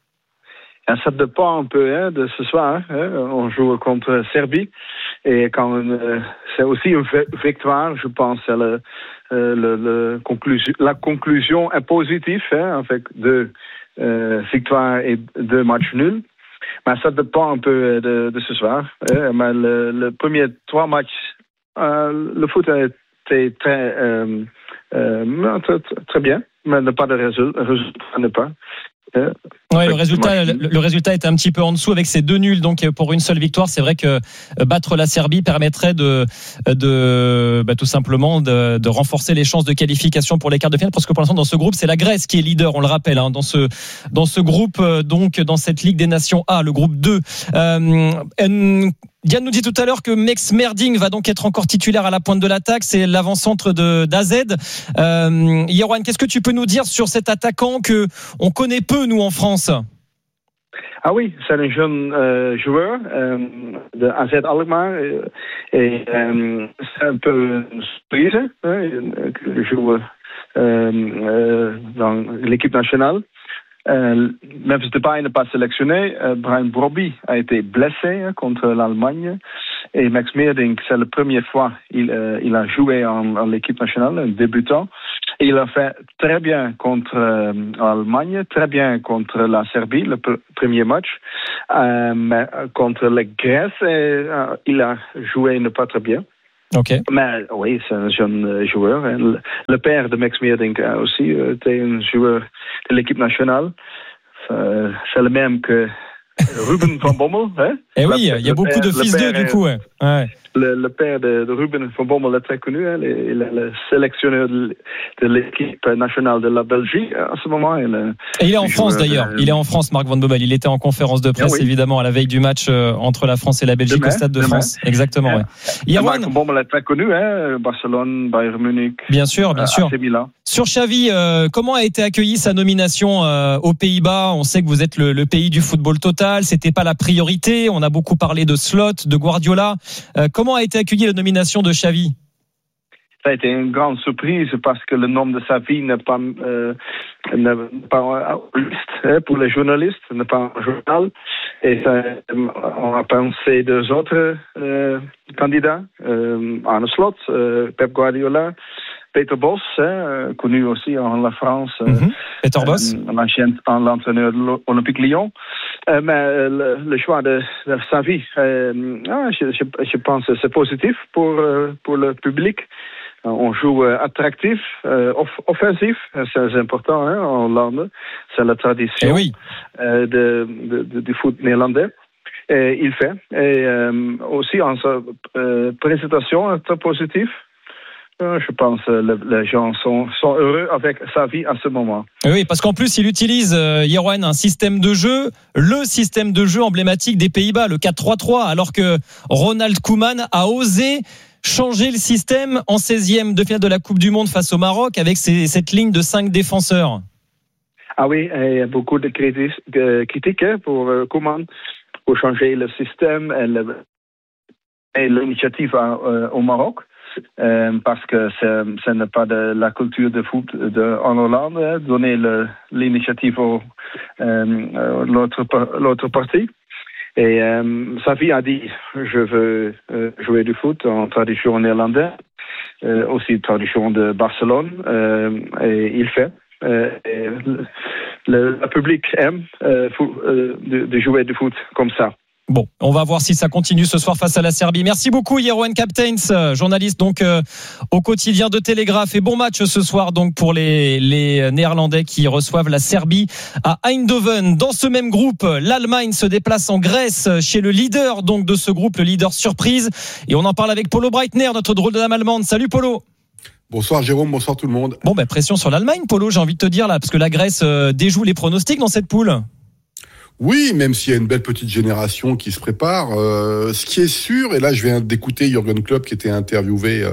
Ça dépend un peu hein, de ce soir. Hein. On joue contre Serbie et quand euh, c'est aussi une victoire, je pense. C'est le, euh, le, le conclusion, la conclusion est positive hein, avec deux euh, victoires et deux matchs nuls. Mais ça dépend un peu de, de ce soir. Hein. Mais le, le premier trois matchs, euh, le foot a été très, euh, euh, très, très bien, mais pas de résultat, résultat pas. Ouais, le résultat, le, le résultat était un petit peu en dessous avec ces deux nuls. Donc pour une seule victoire, c'est vrai que battre la Serbie permettrait de, de bah, tout simplement de, de renforcer les chances de qualification pour les quarts de finale. Parce que pour l'instant, dans ce groupe, c'est la Grèce qui est leader. On le rappelle hein, dans ce dans ce groupe, donc dans cette Ligue des Nations A, le groupe deux. Euh, Diane nous dit tout à l'heure que Mex Merding va donc être encore titulaire à la pointe de l'attaque. C'est l'avant-centre de d'A Z. Euh, Jeroen, qu'est-ce que tu peux nous dire sur cet attaquant que on connaît peu nous en France? Ah oui, c'est un jeune euh, joueur euh, de A Z Alkmaar euh, et euh, c'est un peu une surprise. Hein, il joue euh, euh, dans l'équipe nationale. Euh, Memphis Depay n'est pas sélectionné. Euh, Brian Brobby a été blessé hein, contre l'Allemagne. Et Mex Merding, c'est la première fois il, euh, il a joué en, en l'équipe nationale, un débutant. Et il a fait très bien contre euh, l'Allemagne, très bien contre la Serbie, le pr- premier match. Euh, mais contre la Grèce, et, euh, il a joué ne pas très bien. Okay. Mais oui, c'est un jeune joueur. Le, le père de Mex Merding a aussi été un joueur de l'équipe nationale. C'est le même que Ruben van Bommel. Hein? Eh oui, il y a beaucoup père, de fils d'eux du coup. Ouais. Ouais. Le, le père de, de Ruben van Bommel est très connu. Hein? Il est le, le sélectionneur de, de l'équipe nationale de la Belgique à ce moment. Il est, Et il est en France d'ailleurs. De... Il est en France, Marc van Bommel. Il était en conférence de presse, ah, oui. évidemment, à la veille du match euh, entre la France et la Belgique demain, au Stade de demain. France. Exactement. Ouais. Ouais. Marc van Bommel est très connu. Hein? Barcelone, Bayern Munich. Bien sûr, bien sûr. A C Milan. Sur Xavi, euh, comment a été accueillie sa nomination euh, aux Pays-Bas? On sait que vous êtes le, le pays du football total. C'était pas la priorité. On a beaucoup parlé de Slot, de Guardiola. Euh, comment a été accueillie la nomination de Xavi? Ça a été une grande surprise parce que le nom de Xavi n'est pas, euh, n'est pas en liste pour les journalistes, n'est pas en journal. Et ça, on a pensé deux autres euh, candidats, euh, Arne Slot, euh, Pep Guardiola, Peter Bos, hein, connu aussi en la France, mm-hmm. Peter Bos, euh, l'ancien l'entraîneur de l'Olympique Lyon. Euh, mais le, le choix de, de Xavi, euh, ah, je, je, je pense que c'est positif pour, euh, pour le public. On joue euh, attractif, euh, off- offensif, c'est important hein, en Hollande. C'est la tradition eh oui. euh, de, de, de, du foot néerlandais. Et il fait. Et euh, aussi en sa euh, présentation très positive. Je pense que les gens sont, sont heureux avec Xavi à ce moment. Oui, parce qu'en plus, il utilise, euh, Jeroen, un système de jeu, le système de jeu emblématique des Pays-Bas, le quatre trois trois, alors que Ronald Koeman a osé changer le système en seizième de finale de la Coupe du Monde face au Maroc avec ces, cette ligne de cinq défenseurs. Ah oui, il y a beaucoup de critiques pour euh, Koeman, pour changer le système et, le, et l'initiative à, euh, au Maroc. Euh, parce que ce n'est pas de la culture de foot de, en Hollande, hein, donner le, l'initiative à euh, l'autre, l'autre partie. Et euh, Xavi a dit, je veux euh, jouer du foot en tradition néerlandaise, euh, aussi tradition de Barcelone, euh, et il fait. Euh, et le, le, le public aime euh, fou, euh, de, de jouer du foot comme ça. Bon, on va voir si ça continue ce soir face à la Serbie. Merci beaucoup, Jeroen Captains, journaliste donc euh, au quotidien de Télégraphe. Et bon match ce soir donc pour les, les Néerlandais qui reçoivent la Serbie à Eindhoven. Dans ce même groupe, l'Allemagne se déplace en Grèce chez le leader donc de ce groupe, le leader surprise. Et on en parle avec Polo Breitner, notre drôle de dame allemande. Salut Polo. Bonsoir Jérôme, bonsoir tout le monde. Bon, ben pression sur l'Allemagne, Polo, j'ai envie de te dire là, parce que la Grèce euh, déjoue les pronostics dans cette poule. Oui, même s'il y a une belle petite génération qui se prépare. Euh, ce qui est sûr, et là je viens d'écouter Jürgen Klopp qui était interviewé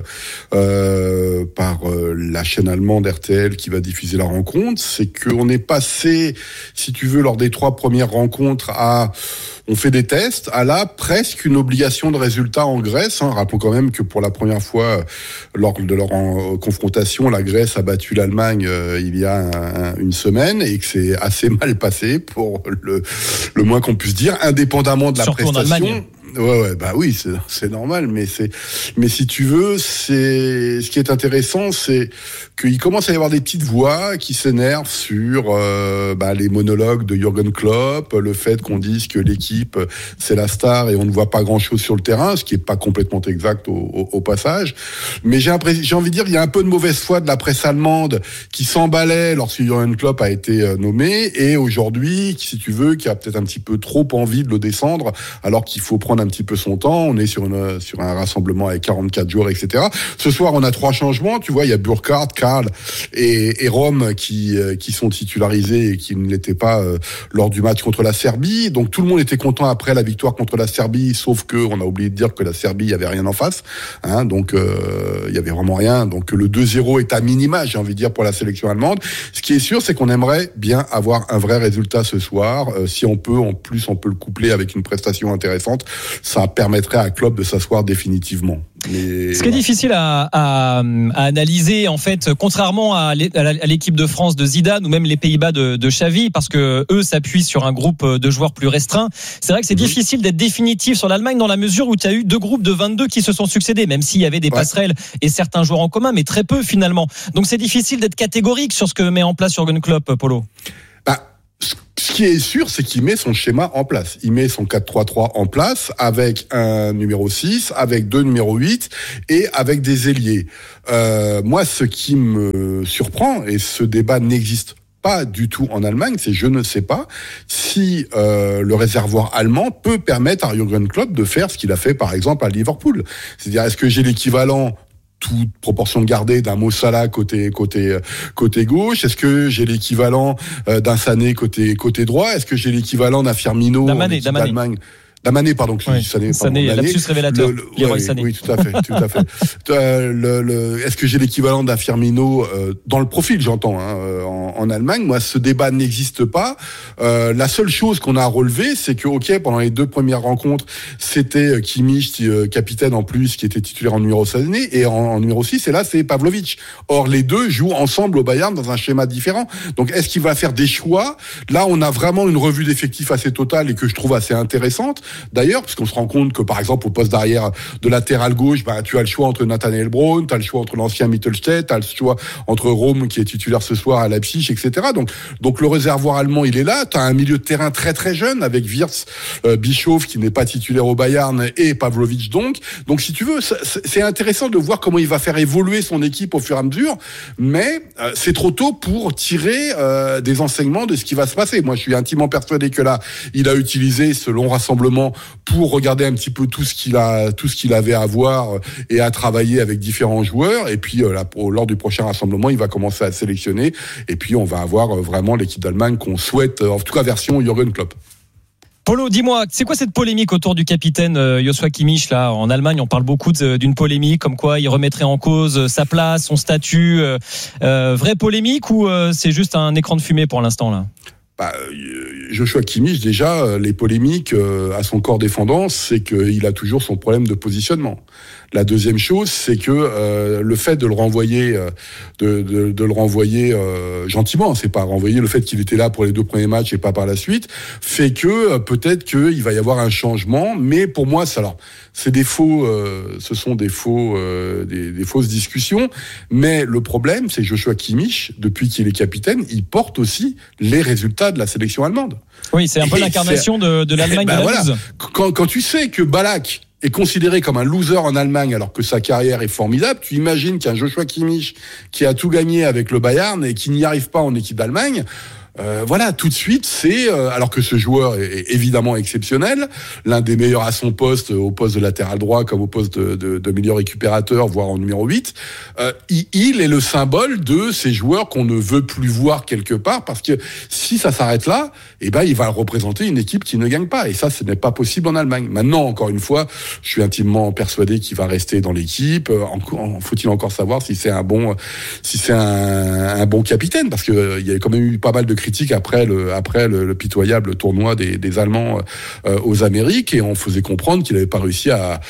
euh, par euh, la chaîne allemande R T L qui va diffuser la rencontre, c'est qu'on est passé, si tu veux, lors des trois premières rencontres à... On fait des tests, à là presque une obligation de résultat en Grèce. Hein. Rappelons quand même que pour la première fois, lors de leur en, confrontation, la Grèce a battu l'Allemagne euh, il y a un, une semaine et que c'est assez mal passé pour le, le moins qu'on puisse dire, indépendamment de la Surtout prestation. Ouais, ouais, bah oui, c'est, c'est normal, mais c'est, mais si tu veux, c'est, ce qui est intéressant, c'est qu'il commence à y avoir des petites voix qui s'énervent sur, euh, bah, les monologues de Jürgen Klopp, le fait qu'on dise que l'équipe, c'est la star et on ne voit pas grand chose sur le terrain, ce qui est pas complètement exact au, au, au passage. Mais j'ai l'impression, j'ai envie de dire, il y a un peu de mauvaise foi de la presse allemande qui s'emballait lorsque Jürgen Klopp a été nommé et aujourd'hui, si tu veux, qui a peut-être un petit peu trop envie de le descendre, alors qu'il faut prendre un petit peu son temps. On est sur une, sur un rassemblement avec quarante-quatre joueurs, et cetera. Ce soir, on a trois changements. Tu vois, il y a Burkhardt, Karl et, et Rome qui, qui sont titularisés et qui ne l'étaient pas euh, lors du match contre la Serbie. Donc, tout le monde était content après la victoire contre la Serbie, sauf que on a oublié de dire que la Serbie, il y avait rien en face. Hein, donc, euh, il y avait vraiment rien. Donc, le deux zéro est à minima, j'ai envie de dire, pour la sélection allemande. Ce qui est sûr, c'est qu'on aimerait bien avoir un vrai résultat ce soir. Euh, si on peut, en plus, on peut le coupler avec une prestation intéressante. Ça permettrait à Klopp de s'asseoir définitivement. Mais ce qui est difficile à, à, à analyser, en fait, contrairement à l'équipe de France de Zidane ou même les Pays-Bas de, de Xavi, parce que eux s'appuient sur un groupe de joueurs plus restreint. C'est vrai que c'est mmh. difficile d'être définitif sur l'Allemagne dans la mesure où tu as eu deux groupes de vingt-deux qui se sont succédés, même s'il y avait des ouais. passerelles et certains joueurs en commun, mais très peu finalement. Donc c'est difficile d'être catégorique sur ce que met en place Jürgen Klopp, Polo. Bah. Ce qui est sûr, c'est qu'il met son schéma en place. Il met son quatre trois trois en place avec un numéro six, avec deux numéros huit et avec des ailiers. Euh, moi, ce qui me surprend, et ce débat n'existe pas du tout en Allemagne, c'est je ne sais pas si euh, le réservoir allemand peut permettre à Jürgen Klopp de faire ce qu'il a fait par exemple à Liverpool. C'est-à-dire, est-ce que j'ai l'équivalent, toute proportion gardée, d'un Mo Salah côté côté côté gauche? Est-ce que j'ai l'équivalent euh, d'un Sané côté côté droit? Est-ce que j'ai l'équivalent d'un Firmino d'Amané, d'Allemagne? D'Amané, pardon, oui. Sané, Sané lapsus révélateur. Le, le, Leroy ouais, Sané. Oui, tout à fait, tout à fait. euh, le, le, est-ce que j'ai l'équivalent d'un Firmino euh, dans le profil, j'entends, hein, en, en Allemagne? Moi, ce débat n'existe pas. Euh, la seule chose qu'on a à relever, c'est que, ok, pendant les deux premières rencontres, c'était Kimmich, euh, capitaine en plus, qui était titulaire en numéro seize et en, en numéro six, et là, c'est Pavlovic. Or, les deux jouent ensemble au Bayern dans un schéma différent. Donc, est-ce qu'il va faire des choix? Là, on a vraiment une revue d'effectifs assez totale et que je trouve assez intéressante. D'ailleurs, parce qu'on se rend compte que, par exemple, au poste d'arrière de latéral gauche, bah, tu as le choix entre Nathaniel Braun, tu as le choix entre l'ancien Mittelstädt, tu as le choix entre Rome, qui est titulaire ce soir à Leipzig, et cetera. Donc, donc le réservoir allemand, il est là. Tu as un milieu de terrain très très jeune avec Wirtz, euh, Bischoff, qui n'est pas titulaire au Bayern, et Pavlovic donc. Donc, si tu veux, c'est intéressant de voir comment il va faire évoluer son équipe au fur et à mesure, mais euh, c'est trop tôt pour tirer euh, des enseignements de ce qui va se passer. Moi, je suis intimement persuadé que là, il a utilisé ce long rassemblement pour regarder un petit peu tout ce qu'il a, tout ce qu'il avait à voir et à travailler avec différents joueurs. Et puis là, lors du prochain rassemblement, il va commencer à sélectionner. Et puis on va avoir vraiment l'équipe d'Allemagne qu'on souhaite, en tout cas version Jürgen Klopp. Polo, dis-moi, c'est quoi cette polémique autour du capitaine euh, Joshua Kimmich là en Allemagne? On parle beaucoup de, d'une polémique, comme quoi il remettrait en cause sa place, son statut. Euh, euh, vraie polémique ou euh, c'est juste un écran de fumée pour l'instant là? Bah, Joshua Kimmich, déjà, les polémiques à son corps défendant, c'est qu'il a toujours son problème de positionnement. La deuxième chose, c'est que euh, le fait de le renvoyer, euh, de, de, de le renvoyer euh, gentiment, c'est pas renvoyer le fait qu'il était là pour les deux premiers matchs et pas par la suite, fait que euh, peut-être qu'il va y avoir un changement. Mais pour moi, ça, alors, c'est des faux, euh, ce sont des faux, euh, des, des fausses discussions. Mais le problème, c'est que Joshua Kimmich, depuis qu'il est capitaine, il porte aussi les résultats de la sélection allemande. Oui, c'est un peu et l'incarnation de, de l'Allemagne ben de la voilà. Quand, quand tu sais que Ballack est considéré comme un loser en Allemagne alors que sa carrière est formidable, tu imagines qu'un Joshua Kimmich qui a tout gagné avec le Bayern et qui n'y arrive pas en équipe d'Allemagne, Euh, voilà, tout de suite, c'est euh, alors que ce joueur est, est évidemment exceptionnel, l'un des meilleurs à son poste, au poste de latéral droit comme au poste de, de, de meilleur récupérateur, voire en numéro huit. Euh, il, il est le symbole de ces joueurs qu'on ne veut plus voir quelque part, parce que si ça s'arrête là, eh ben il va représenter une équipe qui ne gagne pas, et ça, ce n'est pas possible en Allemagne. Maintenant, encore une fois, je suis intimement persuadé qu'il va rester dans l'équipe. En, faut-il encore savoir si c'est un bon, si c'est un, un bon capitaine, parce que euh, il y a quand même eu pas mal de critiques après le après le, le pitoyable tournoi des, des Allemands euh, aux Amériques, et on faisait comprendre qu'il n'avait pas réussi à,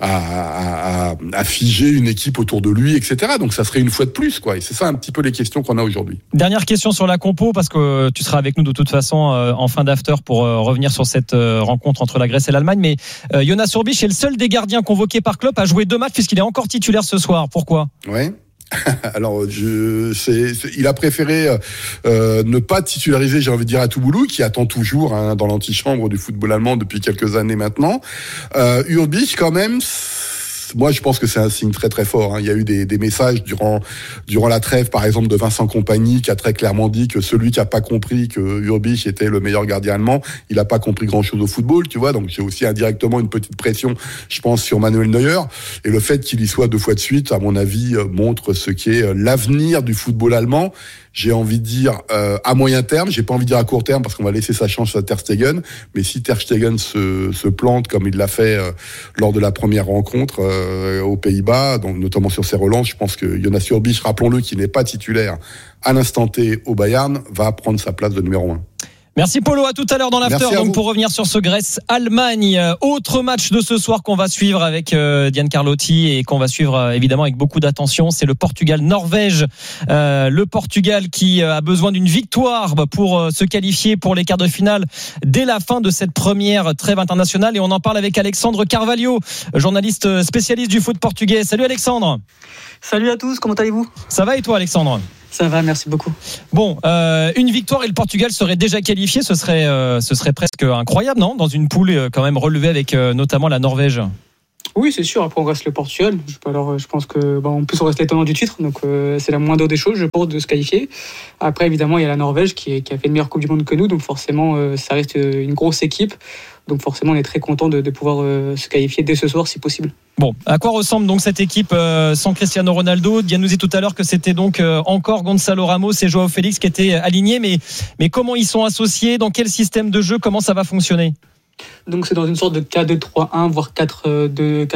à, à, à figer une équipe autour de lui, et cetera. Donc ça serait une fois de plus, quoi. Et c'est ça un petit peu les questions qu'on a aujourd'hui. Dernière question sur la compo, parce que tu seras avec nous de toute façon euh, en fin d'after pour euh, revenir sur cette euh, rencontre entre la Grèce et l'Allemagne. Mais euh, Jonas Urbich est le seul des gardiens convoqués par Klopp à jouer deux matchs puisqu'il est encore titulaire ce soir. Pourquoi ? Ouais. Alors, je, c'est, c'est, il a préféré euh, ne pas titulariser, j'ai envie de dire, à Touboulou, qui attend toujours hein, dans l'antichambre du football allemand depuis quelques années maintenant. Euh, Urbich, quand même, moi, je pense que c'est un signe très très fort. Hein. Il y a eu des, des messages durant durant la trêve, par exemple, de Vincent Kompany, qui a très clairement dit que celui qui a pas compris que Urbich était le meilleur gardien allemand, il a pas compris grand-chose au football, tu vois. Donc, j'ai aussi indirectement une petite pression, je pense, sur Manuel Neuer. Et le fait qu'il y soit deux fois de suite, à mon avis, montre ce qu'est l'avenir du football allemand. J'ai envie de dire euh, à moyen terme, j'ai pas envie de dire à court terme parce qu'on va laisser sa chance à Ter Stegen, mais si Ter Stegen se, se plante comme il l'a fait euh, lors de la première rencontre euh, aux Pays-Bas, donc notamment sur ses relances, je pense que Jonas Urbich, rappelons-le, qui n'est pas titulaire à l'instant T au Bayern, va prendre sa place de numéro un. Merci Polo, à tout à l'heure dans l'after. Donc pour revenir sur ce Grèce-Allemagne, autre match de ce soir qu'on va suivre avec euh, Diane Carlotti et qu'on va suivre euh, évidemment avec beaucoup d'attention, c'est le Portugal-Norvège. Euh, le Portugal qui a besoin d'une victoire pour euh, se qualifier pour les quarts de finale dès la fin de cette première trêve internationale, et on en parle avec Alexandre Carvalho, journaliste spécialiste du foot portugais. Salut Alexandre. Salut à tous, comment allez-vous ? Ça va et toi Alexandre ? Ça va, merci beaucoup. Bon, euh, une victoire et le Portugal serait déjà qualifié, ce serait, euh, ce serait presque incroyable, non ? Dans une poule euh, quand même relevée avec euh, notamment la Norvège. Oui, c'est sûr. Après, on reste le Portugal. Alors, je pense que, bah, en plus, on reste les tenants du titre, donc euh, c'est la moindre des choses, je pense, de se qualifier. Après, évidemment, il y a la Norvège qui, est, qui a fait une meilleure Coupe du Monde que nous, donc forcément, euh, ça reste une grosse équipe. Donc forcément, on est très content de, de pouvoir euh, se qualifier dès ce soir, si possible. Bon, à quoi ressemble donc cette équipe euh, sans Cristiano Ronaldo ? Diane nous dit tout à l'heure que c'était donc euh, encore Gonzalo Ramos et Joao Félix qui étaient alignés, mais, mais comment ils sont associés ? Dans quel système de jeu ? Comment ça va fonctionner ? Donc c'est dans une sorte de quatre deux trois un, voire quatre deux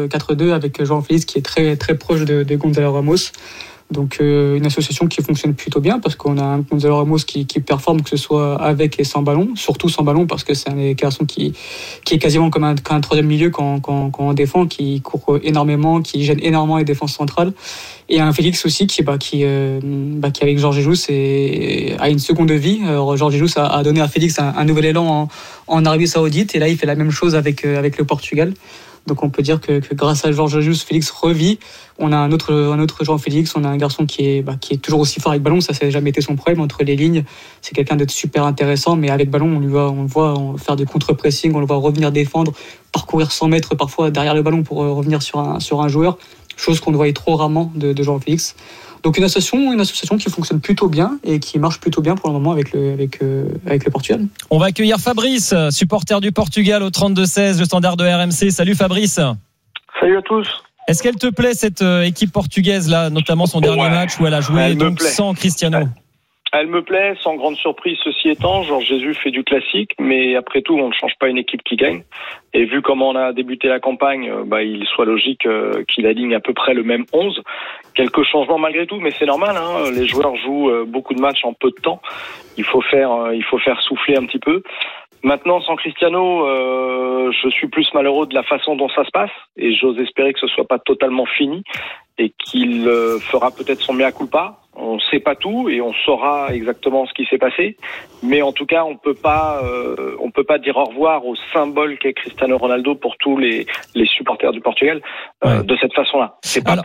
avec Joao Félix qui est très, très proche de, de Gonzalo Ramos. Donc euh, une association qui fonctionne plutôt bien parce qu'on a un Gonzalo Ramos qui, qui performe, que ce soit avec et sans ballon, surtout sans ballon parce que c'est un garçon qui, qui est quasiment comme un, comme un troisième milieu quand, quand, quand on défend, qui court énormément, qui gêne énormément les défenses centrales. Et un Félix aussi qui, bah, qui, euh, bah, qui avec Jorge Jesus et, a une seconde vie. Alors, Jorge Jesus a, a donné à Félix un, un nouvel élan en, en Arabie Saoudite et là il fait la même chose avec, euh, avec le Portugal. Donc on peut dire que, que grâce à Jorge Jesus, Félix revit. On a un autre, un autre Joao Félix, on a un garçon qui est, bah, qui est toujours aussi fort avec ballon, ça n'a jamais été son problème entre les lignes. C'est quelqu'un d'être super intéressant, mais avec ballon, on lui voit, on le voit faire du contre-pressing, on le voit revenir défendre, parcourir cent mètres parfois derrière le ballon pour revenir sur un, sur un joueur, chose qu'on voyait trop rarement de, de Joao Félix. Donc une association, une association qui fonctionne plutôt bien et qui marche plutôt bien pour le moment avec le, avec, euh, avec le Portugal. On va accueillir Fabrice, supporter du Portugal au trente-deux seize, le standard de R M C. Salut Fabrice. Salut à tous. Est-ce qu'elle te plaît cette équipe portugaise là, notamment son dernier ouais. match où elle a joué elle donc sans Cristiano ? Elle me plaît, sans grande surprise, ceci étant. Georges Jesus fait du classique, mais après tout, on ne change pas une équipe qui gagne. Et vu comment on a débuté la campagne, bah, il soit logique euh, qu'il aligne à peu près le même onze. Quelques changements malgré tout, mais c'est normal, hein. Les joueurs jouent euh, beaucoup de matchs en peu de temps. Il faut faire, euh, il faut faire souffler un petit peu. Maintenant, sans Cristiano, euh, je suis plus malheureux de la façon dont ça se passe, et j'ose espérer que ce soit pas totalement fini et qu'il euh, fera peut-être son mea culpa. On ne sait pas tout et on saura exactement ce qui s'est passé, mais en tout cas, on peut pas, euh, on peut pas dire au revoir au symbole qu'est Cristiano Ronaldo pour tous les les supporters du Portugal euh, ouais. de cette façon-là. C'est pas alors, possible.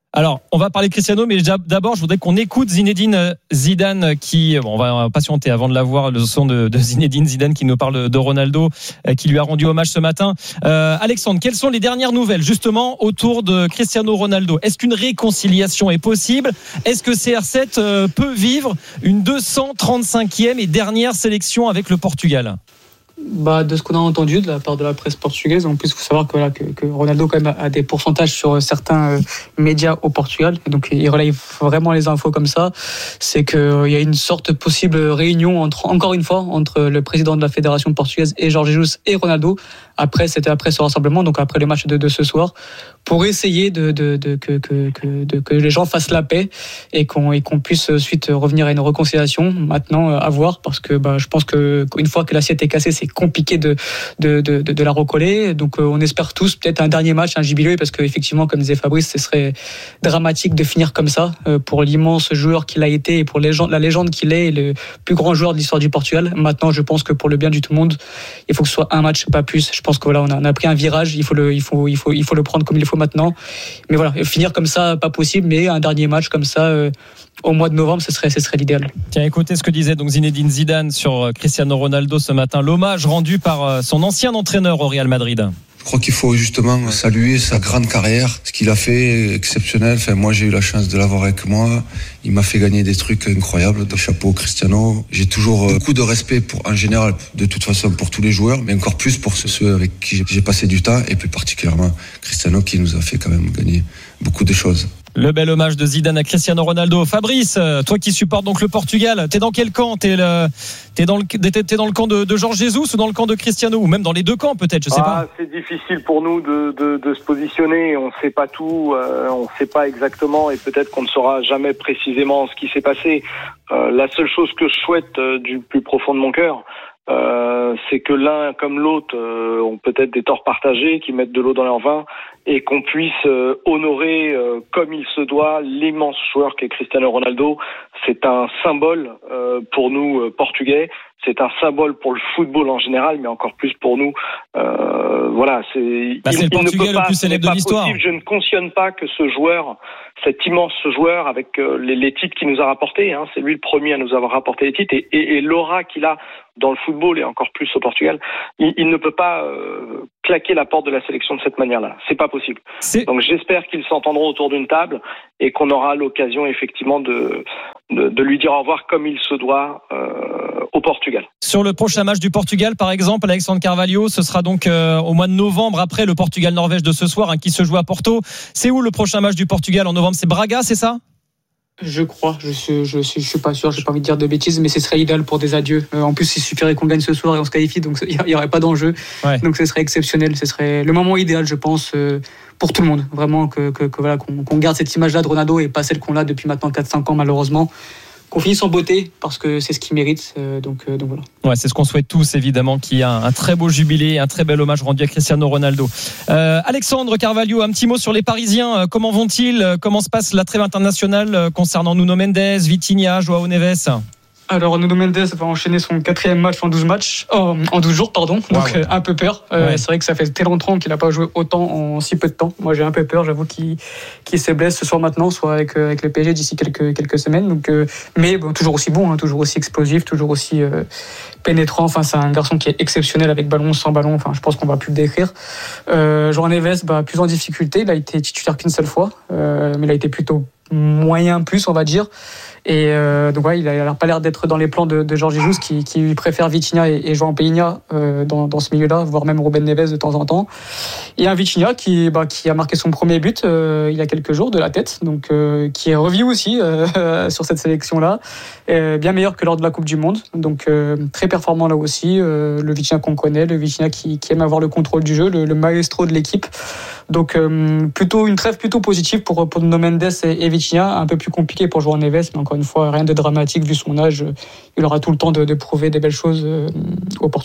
Alors, on va parler de Cristiano, mais d'abord, je voudrais qu'on écoute Zinedine Zidane qui, bon, on va patienter avant de la voir, le son de, de Zinedine Zidane qui nous parle de Ronaldo, qui lui a rendu hommage ce matin. Euh, Alexandre, quelles sont les dernières nouvelles, justement, autour de Cristiano Ronaldo? Est-ce qu'une réconciliation est possible? Est-ce que C R sept euh, peut vivre une deux cent trente-cinquième et dernière sélection avec le Portugal? Bah, de ce qu'on a entendu de la part de la presse portugaise, en plus il faut savoir que, voilà, que, que Ronaldo quand même a des pourcentages sur certains euh, médias au Portugal, et donc il relaye vraiment les infos comme ça. C'est qu'il euh, y a une sorte de possible réunion entre, encore une fois, entre le président de la fédération portugaise et Jorge Jesus et Ronaldo. Après, c'était après ce rassemblement, donc après le match de, de ce soir, pour essayer de, de, de, que, que, que, de, que les gens fassent la paix et qu'on, et qu'on puisse ensuite revenir à une réconciliation. Maintenant, à voir, parce que bah, je pense qu'une fois que l'assiette est cassée, c'est compliqué de, de, de, de la recoller. Donc euh, on espère tous peut-être un dernier match, un jubilé, parce qu'effectivement, comme disait Fabrice, ce serait dramatique de finir comme ça euh, pour l'immense joueur qu'il a été et pour légende, la légende qu'il est, et le plus grand joueur de l'histoire du Portugal. Maintenant, je pense que pour le bien du tout le monde, il faut que ce soit un match, pas plus. Je pense que voilà, on a, on a pris un virage, il faut le, il faut, il faut, il faut le prendre comme il faut maintenant. Mais voilà, finir comme ça, pas possible, mais un dernier match comme ça euh, au mois de novembre, ce serait, ce serait l'idéal. Tiens, écoutez ce que disait donc Zinedine Zidane sur Cristiano Ronaldo ce matin, l'hommage rendu par son ancien entraîneur au Real Madrid. Je crois qu'il faut justement saluer sa grande carrière, ce qu'il a fait exceptionnel. Enfin, moi, j'ai eu la chance de l'avoir avec moi. Il m'a fait gagner des trucs incroyables. De chapeau Cristiano. J'ai toujours beaucoup de respect pour, en général, de toute façon, pour tous les joueurs, mais encore plus pour ceux avec qui j'ai passé du temps, et plus particulièrement Cristiano, qui nous a fait quand même gagner beaucoup de choses. Le bel hommage de Zidane à Cristiano Ronaldo. Fabrice, toi qui supportes donc le Portugal, t'es dans quel camp? T'es, le, t'es, dans, le, t'es, t'es dans le camp de, de Jorge Jesus ou dans le camp de Cristiano? Ou même dans les deux camps peut-être, je sais ah, pas. C'est difficile pour nous de, de, de se positionner. On ne sait pas tout, euh, on ne sait pas exactement, et peut-être qu'on ne saura jamais précisément ce qui s'est passé. Euh, la seule chose que je souhaite euh, du plus profond de mon cœur, Euh, c'est que l'un comme l'autre euh, ont peut-être des torts partagés, qui mettent de l'eau dans leur vin, et qu'on puisse euh, honorer euh, comme il se doit l'immense joueur qu'est Cristiano Ronaldo. C'est un symbole euh, pour nous euh, Portugais, c'est un symbole pour le football en général, mais encore plus pour nous. Euh, voilà, c'est, bah, c'est il, le Portugais il ne peut le pas, plus célèbre de l'histoire. Possible. Je ne cautionne pas que ce joueur, cet immense joueur avec euh, les, les titres qu'il nous a rapportés, hein, c'est lui le premier à nous avoir rapporté les titres, et, et, et l'aura qu'il a dans le football et encore plus au Portugal, il, il ne peut pas euh, claquer la porte de la sélection de cette manière-là. C'est pas possible. C'est... Donc j'espère qu'ils s'entendront autour d'une table et qu'on aura l'occasion effectivement de, de, de lui dire au revoir comme il se doit euh, au Portugal. Sur le prochain match du Portugal, par exemple, Alexandre Carvalho, ce sera donc euh, au mois de novembre, après le Portugal-Norvège de ce soir, hein, qui se joue à Porto. C'est où le prochain match du Portugal en novembre? C'est Braga, c'est ça? Je crois, je suis, je suis, je suis pas sûr, j'ai pas envie de dire de bêtises, mais ce serait idéal pour des adieux. Euh, en plus, il suffirait qu'on gagne ce soir et on se qualifie, donc il y aurait pas d'enjeu. Ouais. Donc ce serait exceptionnel, ce serait le moment idéal, je pense, euh, pour tout le monde. Vraiment que, que, que voilà, qu'on, qu'on garde cette image-là de Ronaldo et pas celle qu'on a depuis maintenant quatre cinq ans, malheureusement. Qu'on finisse en beauté, parce que c'est ce qu'il mérite. Euh, donc, euh, donc voilà. Ouais, c'est ce qu'on souhaite tous, évidemment, qu'il y ait un, un très beau jubilé, un très bel hommage rendu à Cristiano Ronaldo. Euh, Alexandre Carvalho, un petit mot sur les Parisiens. Comment vont-ils? Comment se passe la trêve internationale concernant Nuno Mendes, Vitinha, João Neves? Alors Nuno Mendes va enchaîner son quatrième match en douze matchs, oh, en douze jours pardon, donc wow. euh, un peu peur. Euh, ouais. C'est vrai que ça fait tellement longtemps qu'il n'a pas joué autant en si peu de temps. Moi j'ai un peu peur, j'avoue qu'il, qu'il se blesse soit maintenant, soit avec, euh, avec le P S G d'ici quelques, quelques semaines. Donc, euh, mais bon, toujours aussi bon, hein, toujours aussi explosif, toujours aussi euh, pénétrant. Enfin, c'est un garçon qui est exceptionnel avec ballon, sans ballon. Enfin, je pense qu'on va plus le décrire. Euh, João Neves, bah, plus en difficulté, il a été titulaire qu'une seule fois, euh, mais il a été plutôt moyen plus, on va dire. Et euh, donc ouais, il a pas l'air d'être dans les plans de, de Jorge Jesus qui, qui préfère Vitinha et, et João Peña euh, dans, dans ce milieu-là, voire même Ruben Neves de temps en temps. Et un Vitinha qui, bah, qui a marqué son premier but euh, il y a quelques jours de la tête, donc euh, qui est revu aussi euh, sur cette sélection-là, euh, bien meilleur que lors de la Coupe du Monde. Donc euh, très performant là aussi. Euh, le Vitinha qu'on connaît, le Vitinha qui, qui aime avoir le contrôle du jeu, le, le maestro de l'équipe. Donc euh, plutôt une trêve plutôt positive pour pour Nuno Mendes et, et Vitinha, un peu plus compliqué pour João Neves, mais encore une fois rien de dramatique vu son âge, il aura tout le temps de, de prouver des belles choses euh, au Portugal.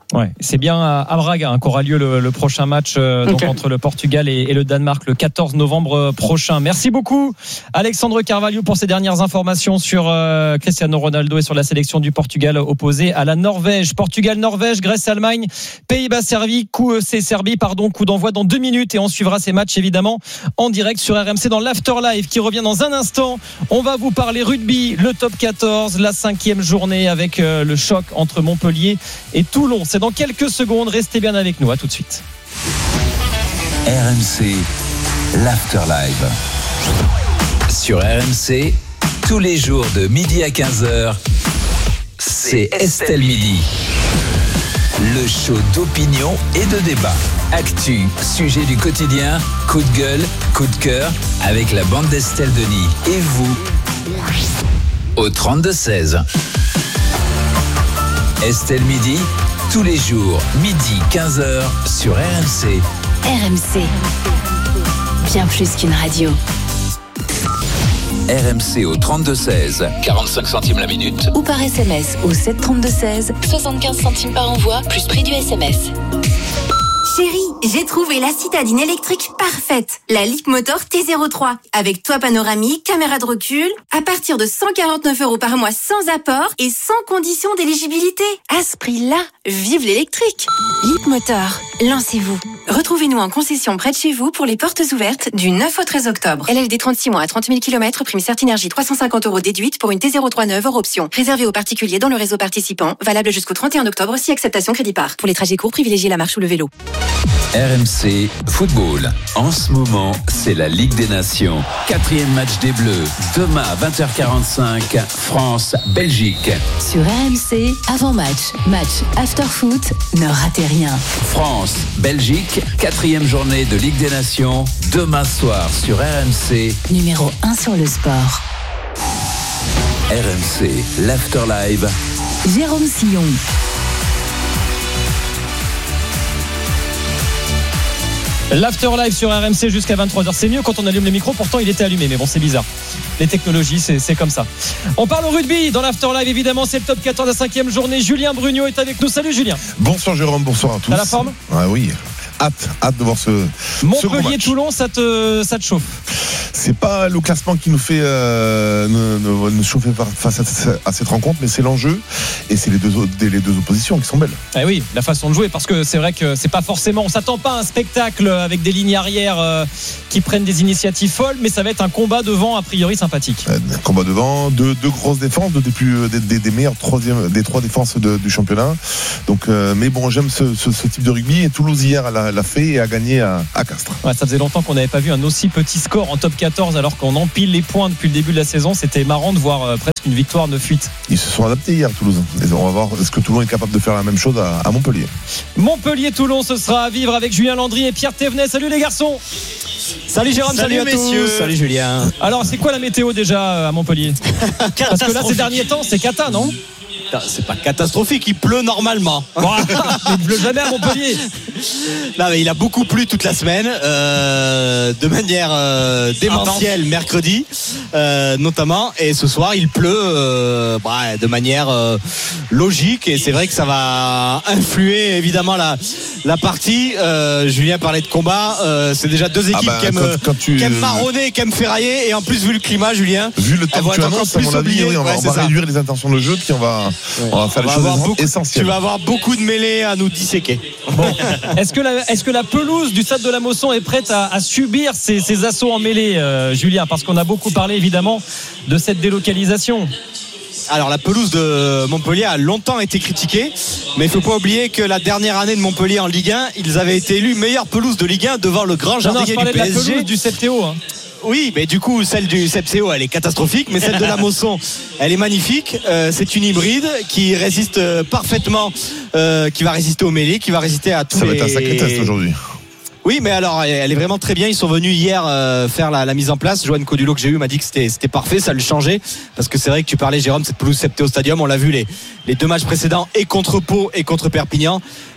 Ouais, c'est bien à, à Braga hein, qu'aura lieu le, le prochain match euh, donc okay. entre le Portugal et, et le Danemark le quatorze novembre prochain. Merci beaucoup Alexandre Carvalho pour ces dernières informations sur euh, Cristiano Ronaldo et sur la sélection du Portugal opposée à la Norvège. Portugal, Norvège, Grèce, Allemagne, Pays-Bas, Serbie, coup, c'est Serbie, pardon, coup d'envoi dans deux minutes et on suivra ces matchs évidemment en direct sur R M C dans l'After Live qui revient dans un instant. On va vous parler rugby, le top quatorze, la cinquième journée avec euh, le choc entre Montpellier et Toulon. C'est dans quelques secondes, restez bien avec nous, à tout de suite. R M C, l'After Live. Sur R M C, tous les jours de midi à quinze heures, c'est Estelle Midi. Le show d'opinion et de débat. Actu, sujet du quotidien, coup de gueule, coup de cœur, avec la bande d'Estelle Denis. Et vous, au trente-deux seize. Estelle Midi, tous les jours, midi quinze heures, sur R M C. R M C, bien plus qu'une radio. R M C au trente-deux seize, quarante-cinq centimes la minute. Ou par S M S au sept trente-deux seize, soixante-quinze centimes par envoi, plus prix du S M S. Chérie, j'ai trouvé la citadine électrique parfaite. La Leapmotor T zéro trois. Avec toit panoramique, caméra de recul. À partir de cent quarante-neuf euros par mois sans apport et sans condition d'éligibilité. À ce prix-là, vive l'électrique. Leapmotor, lancez-vous. Retrouvez-nous en concession près de chez vous pour les portes ouvertes du neuf au treize octobre. L L D trente-six mois à trente mille kilomètres, prime Certinergie trois cent cinquante euros déduite pour une T zéro trois neuve hors option. Réservé aux particuliers dans le réseau participant. Valable jusqu'au trente et un octobre si acceptation crédit par. Pour les trajets courts, privilégiez la marche ou le vélo. R M C Football. En ce moment, c'est la Ligue des Nations. Quatrième match des Bleus. Demain à vingt heures quarante-cinq, France-Belgique. Sur R M C, avant-match, match, after-foot, ne ratez rien. France-Belgique, quatrième journée de Ligue des Nations. Demain soir sur R M C. Numéro un sur le sport. R M C, l'After Live. Jérôme Sillon. L'After Live sur R M C jusqu'à vingt-trois heures. C'est mieux quand on allume le micro, pourtant il était allumé, mais bon, c'est bizarre. Les technologies, c'est, c'est comme ça. On parle au rugby dans l'After Live, évidemment, c'est le top quatorze, la cinquième journée. Julien Brugnot est avec nous. Salut Julien. Bonsoir Jérôme, bonsoir à tous. T'as la forme ? Ah oui. Hâte, hâte de voir ce Montpellier-Toulon, ça te, ça te chauffe? C'est pas le classement qui nous fait euh, nous, nous chauffer face à, à cette rencontre, mais c'est l'enjeu et c'est les deux, les deux oppositions qui sont belles. Eh oui, la façon de jouer, parce que c'est vrai que c'est pas forcément, on s'attend pas à un spectacle avec des lignes arrière euh, qui prennent des initiatives folles, mais ça va être un combat devant a priori sympathique. Euh, un combat devant, deux, deux grosses défenses, deux des, plus, des, des, des meilleures troisième, des trois défenses de, du championnat. Donc, euh, mais bon, j'aime ce, ce, ce type de rugby et Toulouse hier l'a, l'a fait et a gagné à, à Castres. Ouais, ça faisait longtemps qu'on n'avait pas vu un aussi petit score en top quatorze alors qu'on empile les points depuis le début de la saison. C'était marrant de voir euh, presque une victoire neuf huit. Ils se sont adaptés hier Toulouse. Et on va voir est-ce que Toulon est capable de faire la même chose à, à Montpellier. Montpellier-Toulon, ce sera à vivre avec Julien Landry et Pierre Thévenet. Salut les garçons. Salut Jérôme, salut, salut à messieurs. Tous. Salut Julien. Alors c'est quoi la météo déjà à Montpellier? Parce que là ces derniers temps c'est cata, non? C'est pas catastrophique, il pleut normalement. Il pleut jamais à Montpellier. Non, mais il a beaucoup plu toute la semaine, euh, de manière euh, démentielle mercredi, euh, notamment. Et ce soir, il pleut euh, bah, de manière euh, logique. Et c'est vrai que ça va influer évidemment la, la partie. Euh, Julien parlait de combat. Euh, c'est déjà deux équipes ah bah, qui, aiment, quand, quand tu... qui aiment marronner, qui aiment ferrailler. Et en plus, vu le climat, Julien, vu le temps que tu annonces, à mon avis, oui, on va, ouais, on va réduire les intentions de jeu, puis on va. Ouais. On va faire on les va choses beaucoup, essentielles. Tu vas avoir beaucoup de mêlées à nous disséquer. Bon. Est-ce que, la, est-ce que la pelouse du stade de la Mosson est prête à, à subir ces, ces assauts en mêlée, euh, Julien? Parce qu'on a beaucoup parlé évidemment de cette délocalisation. Alors la pelouse de Montpellier a longtemps été critiquée, mais il ne faut pas oublier que la dernière année de Montpellier en Ligue un, ils avaient été élus meilleure pelouse de Ligue un devant le grand jardinier du P S G. Non, je parlais de la pelouse du sept T O. Hein. Oui, mais du coup, celle du C E P C O, elle est catastrophique, mais celle de la Mosson, elle est magnifique. Euh, c'est une hybride qui résiste parfaitement, euh, qui va résister aux mêlées, qui va résister à tous Ça les... Ça va être un sacré test aujourd'hui. Oui, mais alors, elle est vraiment très bien. Ils sont venus hier euh, faire la, la mise en place. Joanne Codulot que j'ai eu m'a dit que c'était, c'était parfait, ça le changeait. Parce que c'est vrai que tu parlais, Jérôme, cette pelouse C E P T O Stadium, on l'a vu les, les deux matchs précédents, et contre Pau et contre Perpignan.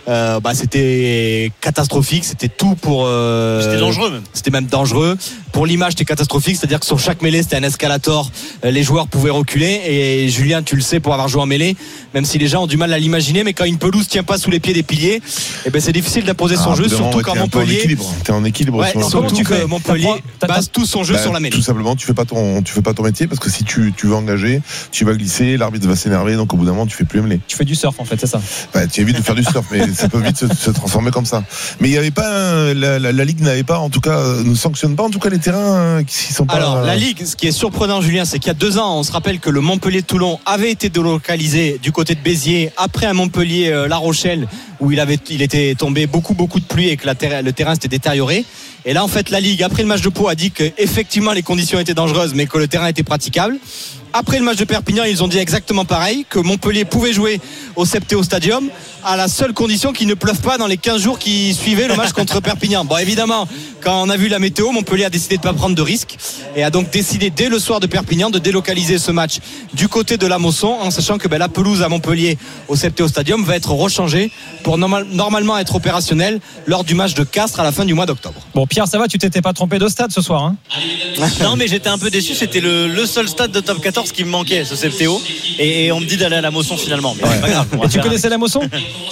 euh, bah, c'était catastrophique, c'était tout pour. Euh, c'était dangereux même. C'était même dangereux. Pour l'image, c'était catastrophique, c'est-à-dire que sur chaque mêlée, c'était un escalator. Les joueurs pouvaient reculer. Et Julien, tu le sais, pour avoir joué en mêlée, même si les gens ont du mal à l'imaginer, mais quand une pelouse tient pas sous les pieds des piliers, eh ben c'est difficile d'imposer son ah, jeu, surtout ouais, quand t'es Montpellier. Un peu en équilibre. T'es en équilibre. Ouais, sur surtout tu que fais Montpellier base tout son jeu bah, sur la mêlée. Tout simplement, tu fais pas ton, tu fais pas ton métier parce que si tu, tu veux engager, tu vas glisser, l'arbitre va s'énerver, donc au bout d'un moment, tu fais plus mêlée. Tu fais du surf en fait, c'est ça. Bah, tu évites de faire du surf, mais ça peut vite se, se transformer comme ça. Mais il y avait pas, un, la, la, la Ligue n'avait pas, en tout cas, ne sanctionne pas en tout cas les terrains qui sont pas. Alors la Ligue, ce qui est surprenant, Julien, c'est qu'il y a deux ans, on se rappelle que le Montpellier-Toulon avait été délocalisé du côté de Béziers après un Montpellier-La Rochelle où il avait, il était tombé beaucoup beaucoup de pluie et que la terre, le terrain s'était détérioré. Et là, en fait, la Ligue, après le match de Pau, a dit qu'effectivement les conditions étaient dangereuses, mais que le terrain était praticable. Après le match de Perpignan, ils ont dit exactement pareil, que Montpellier pouvait jouer au Septéo Stadium à la seule condition qu'il ne pleuve pas dans les quinze jours qui suivaient le match contre Perpignan. Bon, évidemment, quand on a vu la météo, Montpellier a décidé de ne pas prendre de risques et a donc décidé dès le soir de Perpignan de délocaliser ce match du côté de la Mosson, en sachant que ben, la pelouse à Montpellier au Septéo Stadium va être rechangée pour normal, normalement être opérationnelle lors du match de Castres à la fin du mois d'octobre. Bon, Pierre, ça va, tu t'étais pas trompé de stade ce soir, hein? Non, mais j'étais un peu déçu, c'était le, le seul stade de top quatorze qui me manquait, ce Septéo, et, et on me dit d'aller à la Mosson finalement, mais ouais. C'est pas grave. Et tu connaissais la Mosson?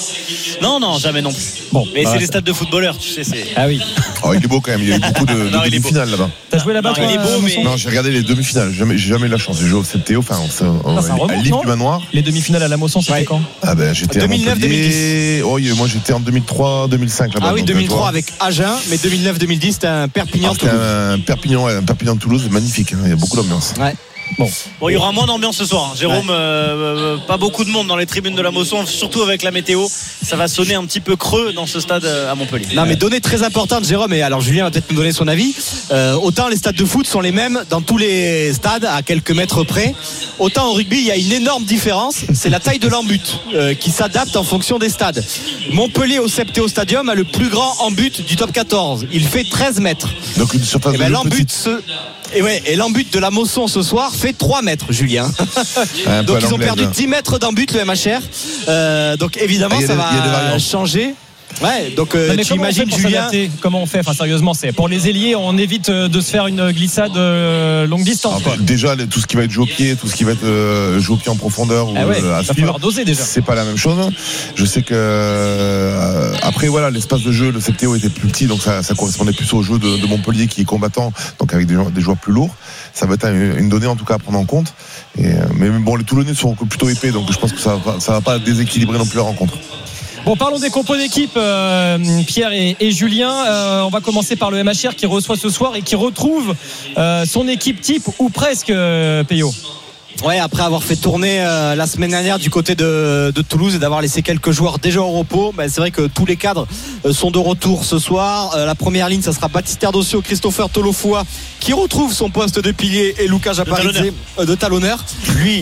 Non, non, jamais non plus. Bon, mais bah, c'est ça... des stades de footballeurs, tu sais. C'est... Ah oui. Oh, il est beau quand même, il y a eu beaucoup de, de non, demi-finales là-bas. T'as joué là-bas, non, toi, il est beau, mais... Non, j'ai regardé les demi-finales, jamais, j'ai jamais eu la chance. J'ai joué au Septéo, enfin, on, on, ah, on, à l'Île du Manoir. Les demi-finales à la Mosson, c'était ouais. quand? Ah ben, j'étais deux mille neuf deux mille dix. Oh, moi j'étais en deux mille trois deux mille cinq là-bas. Ah oui, deux mille trois avec Agen, mais deux mille neuf deux mille dix, c'était un Perpignan-Toulouse. Ah, un Perpignan, ouais, un Perpignan-Toulouse, magnifique, hein, il y a beaucoup d'ambiance. Ouais. Bon. bon, il y aura moins d'ambiance ce soir. Hein. Jérôme, ouais. euh, pas beaucoup de monde dans les tribunes de la Mosson, surtout avec la météo. Ça va sonner un petit peu creux dans ce stade à Montpellier. Non, mais donnée très importante, Jérôme, et alors Julien va peut-être nous donner son avis. Euh, autant les stades de foot sont les mêmes dans tous les stades, à quelques mètres près. Autant au rugby, il y a une énorme différence. C'est la taille de l'embut euh, qui s'adapte en fonction des stades. Montpellier au Septéo Stadium a le plus grand embut du top quatorze. Il fait treize mètres. Donc une surface et ben, de l'embut se... Et ouais, et l'embut de la Mosson ce soir fait trois mètres, Julien. Donc ils ont perdu dix mètres d'embut, le M H R. Euh, donc évidemment, ah, ça des, va changer. Ouais, donc euh, tu imagines, Julien. Comment on fait? Enfin, sérieusement, c'est pour les ailiers, on évite de se faire une glissade euh, longue distance. Ah, bah, déjà, tout ce qui va être joué au pied, tout ce qui va être euh, joué au pied en profondeur, ah ou ouais, euh, à va falloir doser déjà. C'est pas la même chose. Je sais que euh, après, voilà, l'espace de jeu, le Septéo était plus petit, donc ça, ça correspondait plus au jeu de, de Montpellier qui est combattant, donc avec des, des joueurs plus lourds. Ça va être une donnée en tout cas à prendre en compte. Et, mais bon, les Toulonnais sont plutôt épais, donc je pense que ça va, ça va pas déséquilibrer non plus la rencontre. Bon, parlons des compos d'équipe, euh, Pierre et, et Julien. Euh, on va commencer par le M H R qui reçoit ce soir et qui retrouve euh, son équipe type, ou presque, euh, Peyo. Ouais, après avoir fait tourner euh, la semaine dernière du côté de, de Toulouse et d'avoir laissé quelques joueurs déjà au repos, ben, c'est vrai que tous les cadres euh, sont de retour ce soir. Euh, la première ligne, ça sera Baptiste Erdosio, Christopher Tolofoa qui retrouve son poste de pilier, et Lucas Japaridze euh, de talonneur.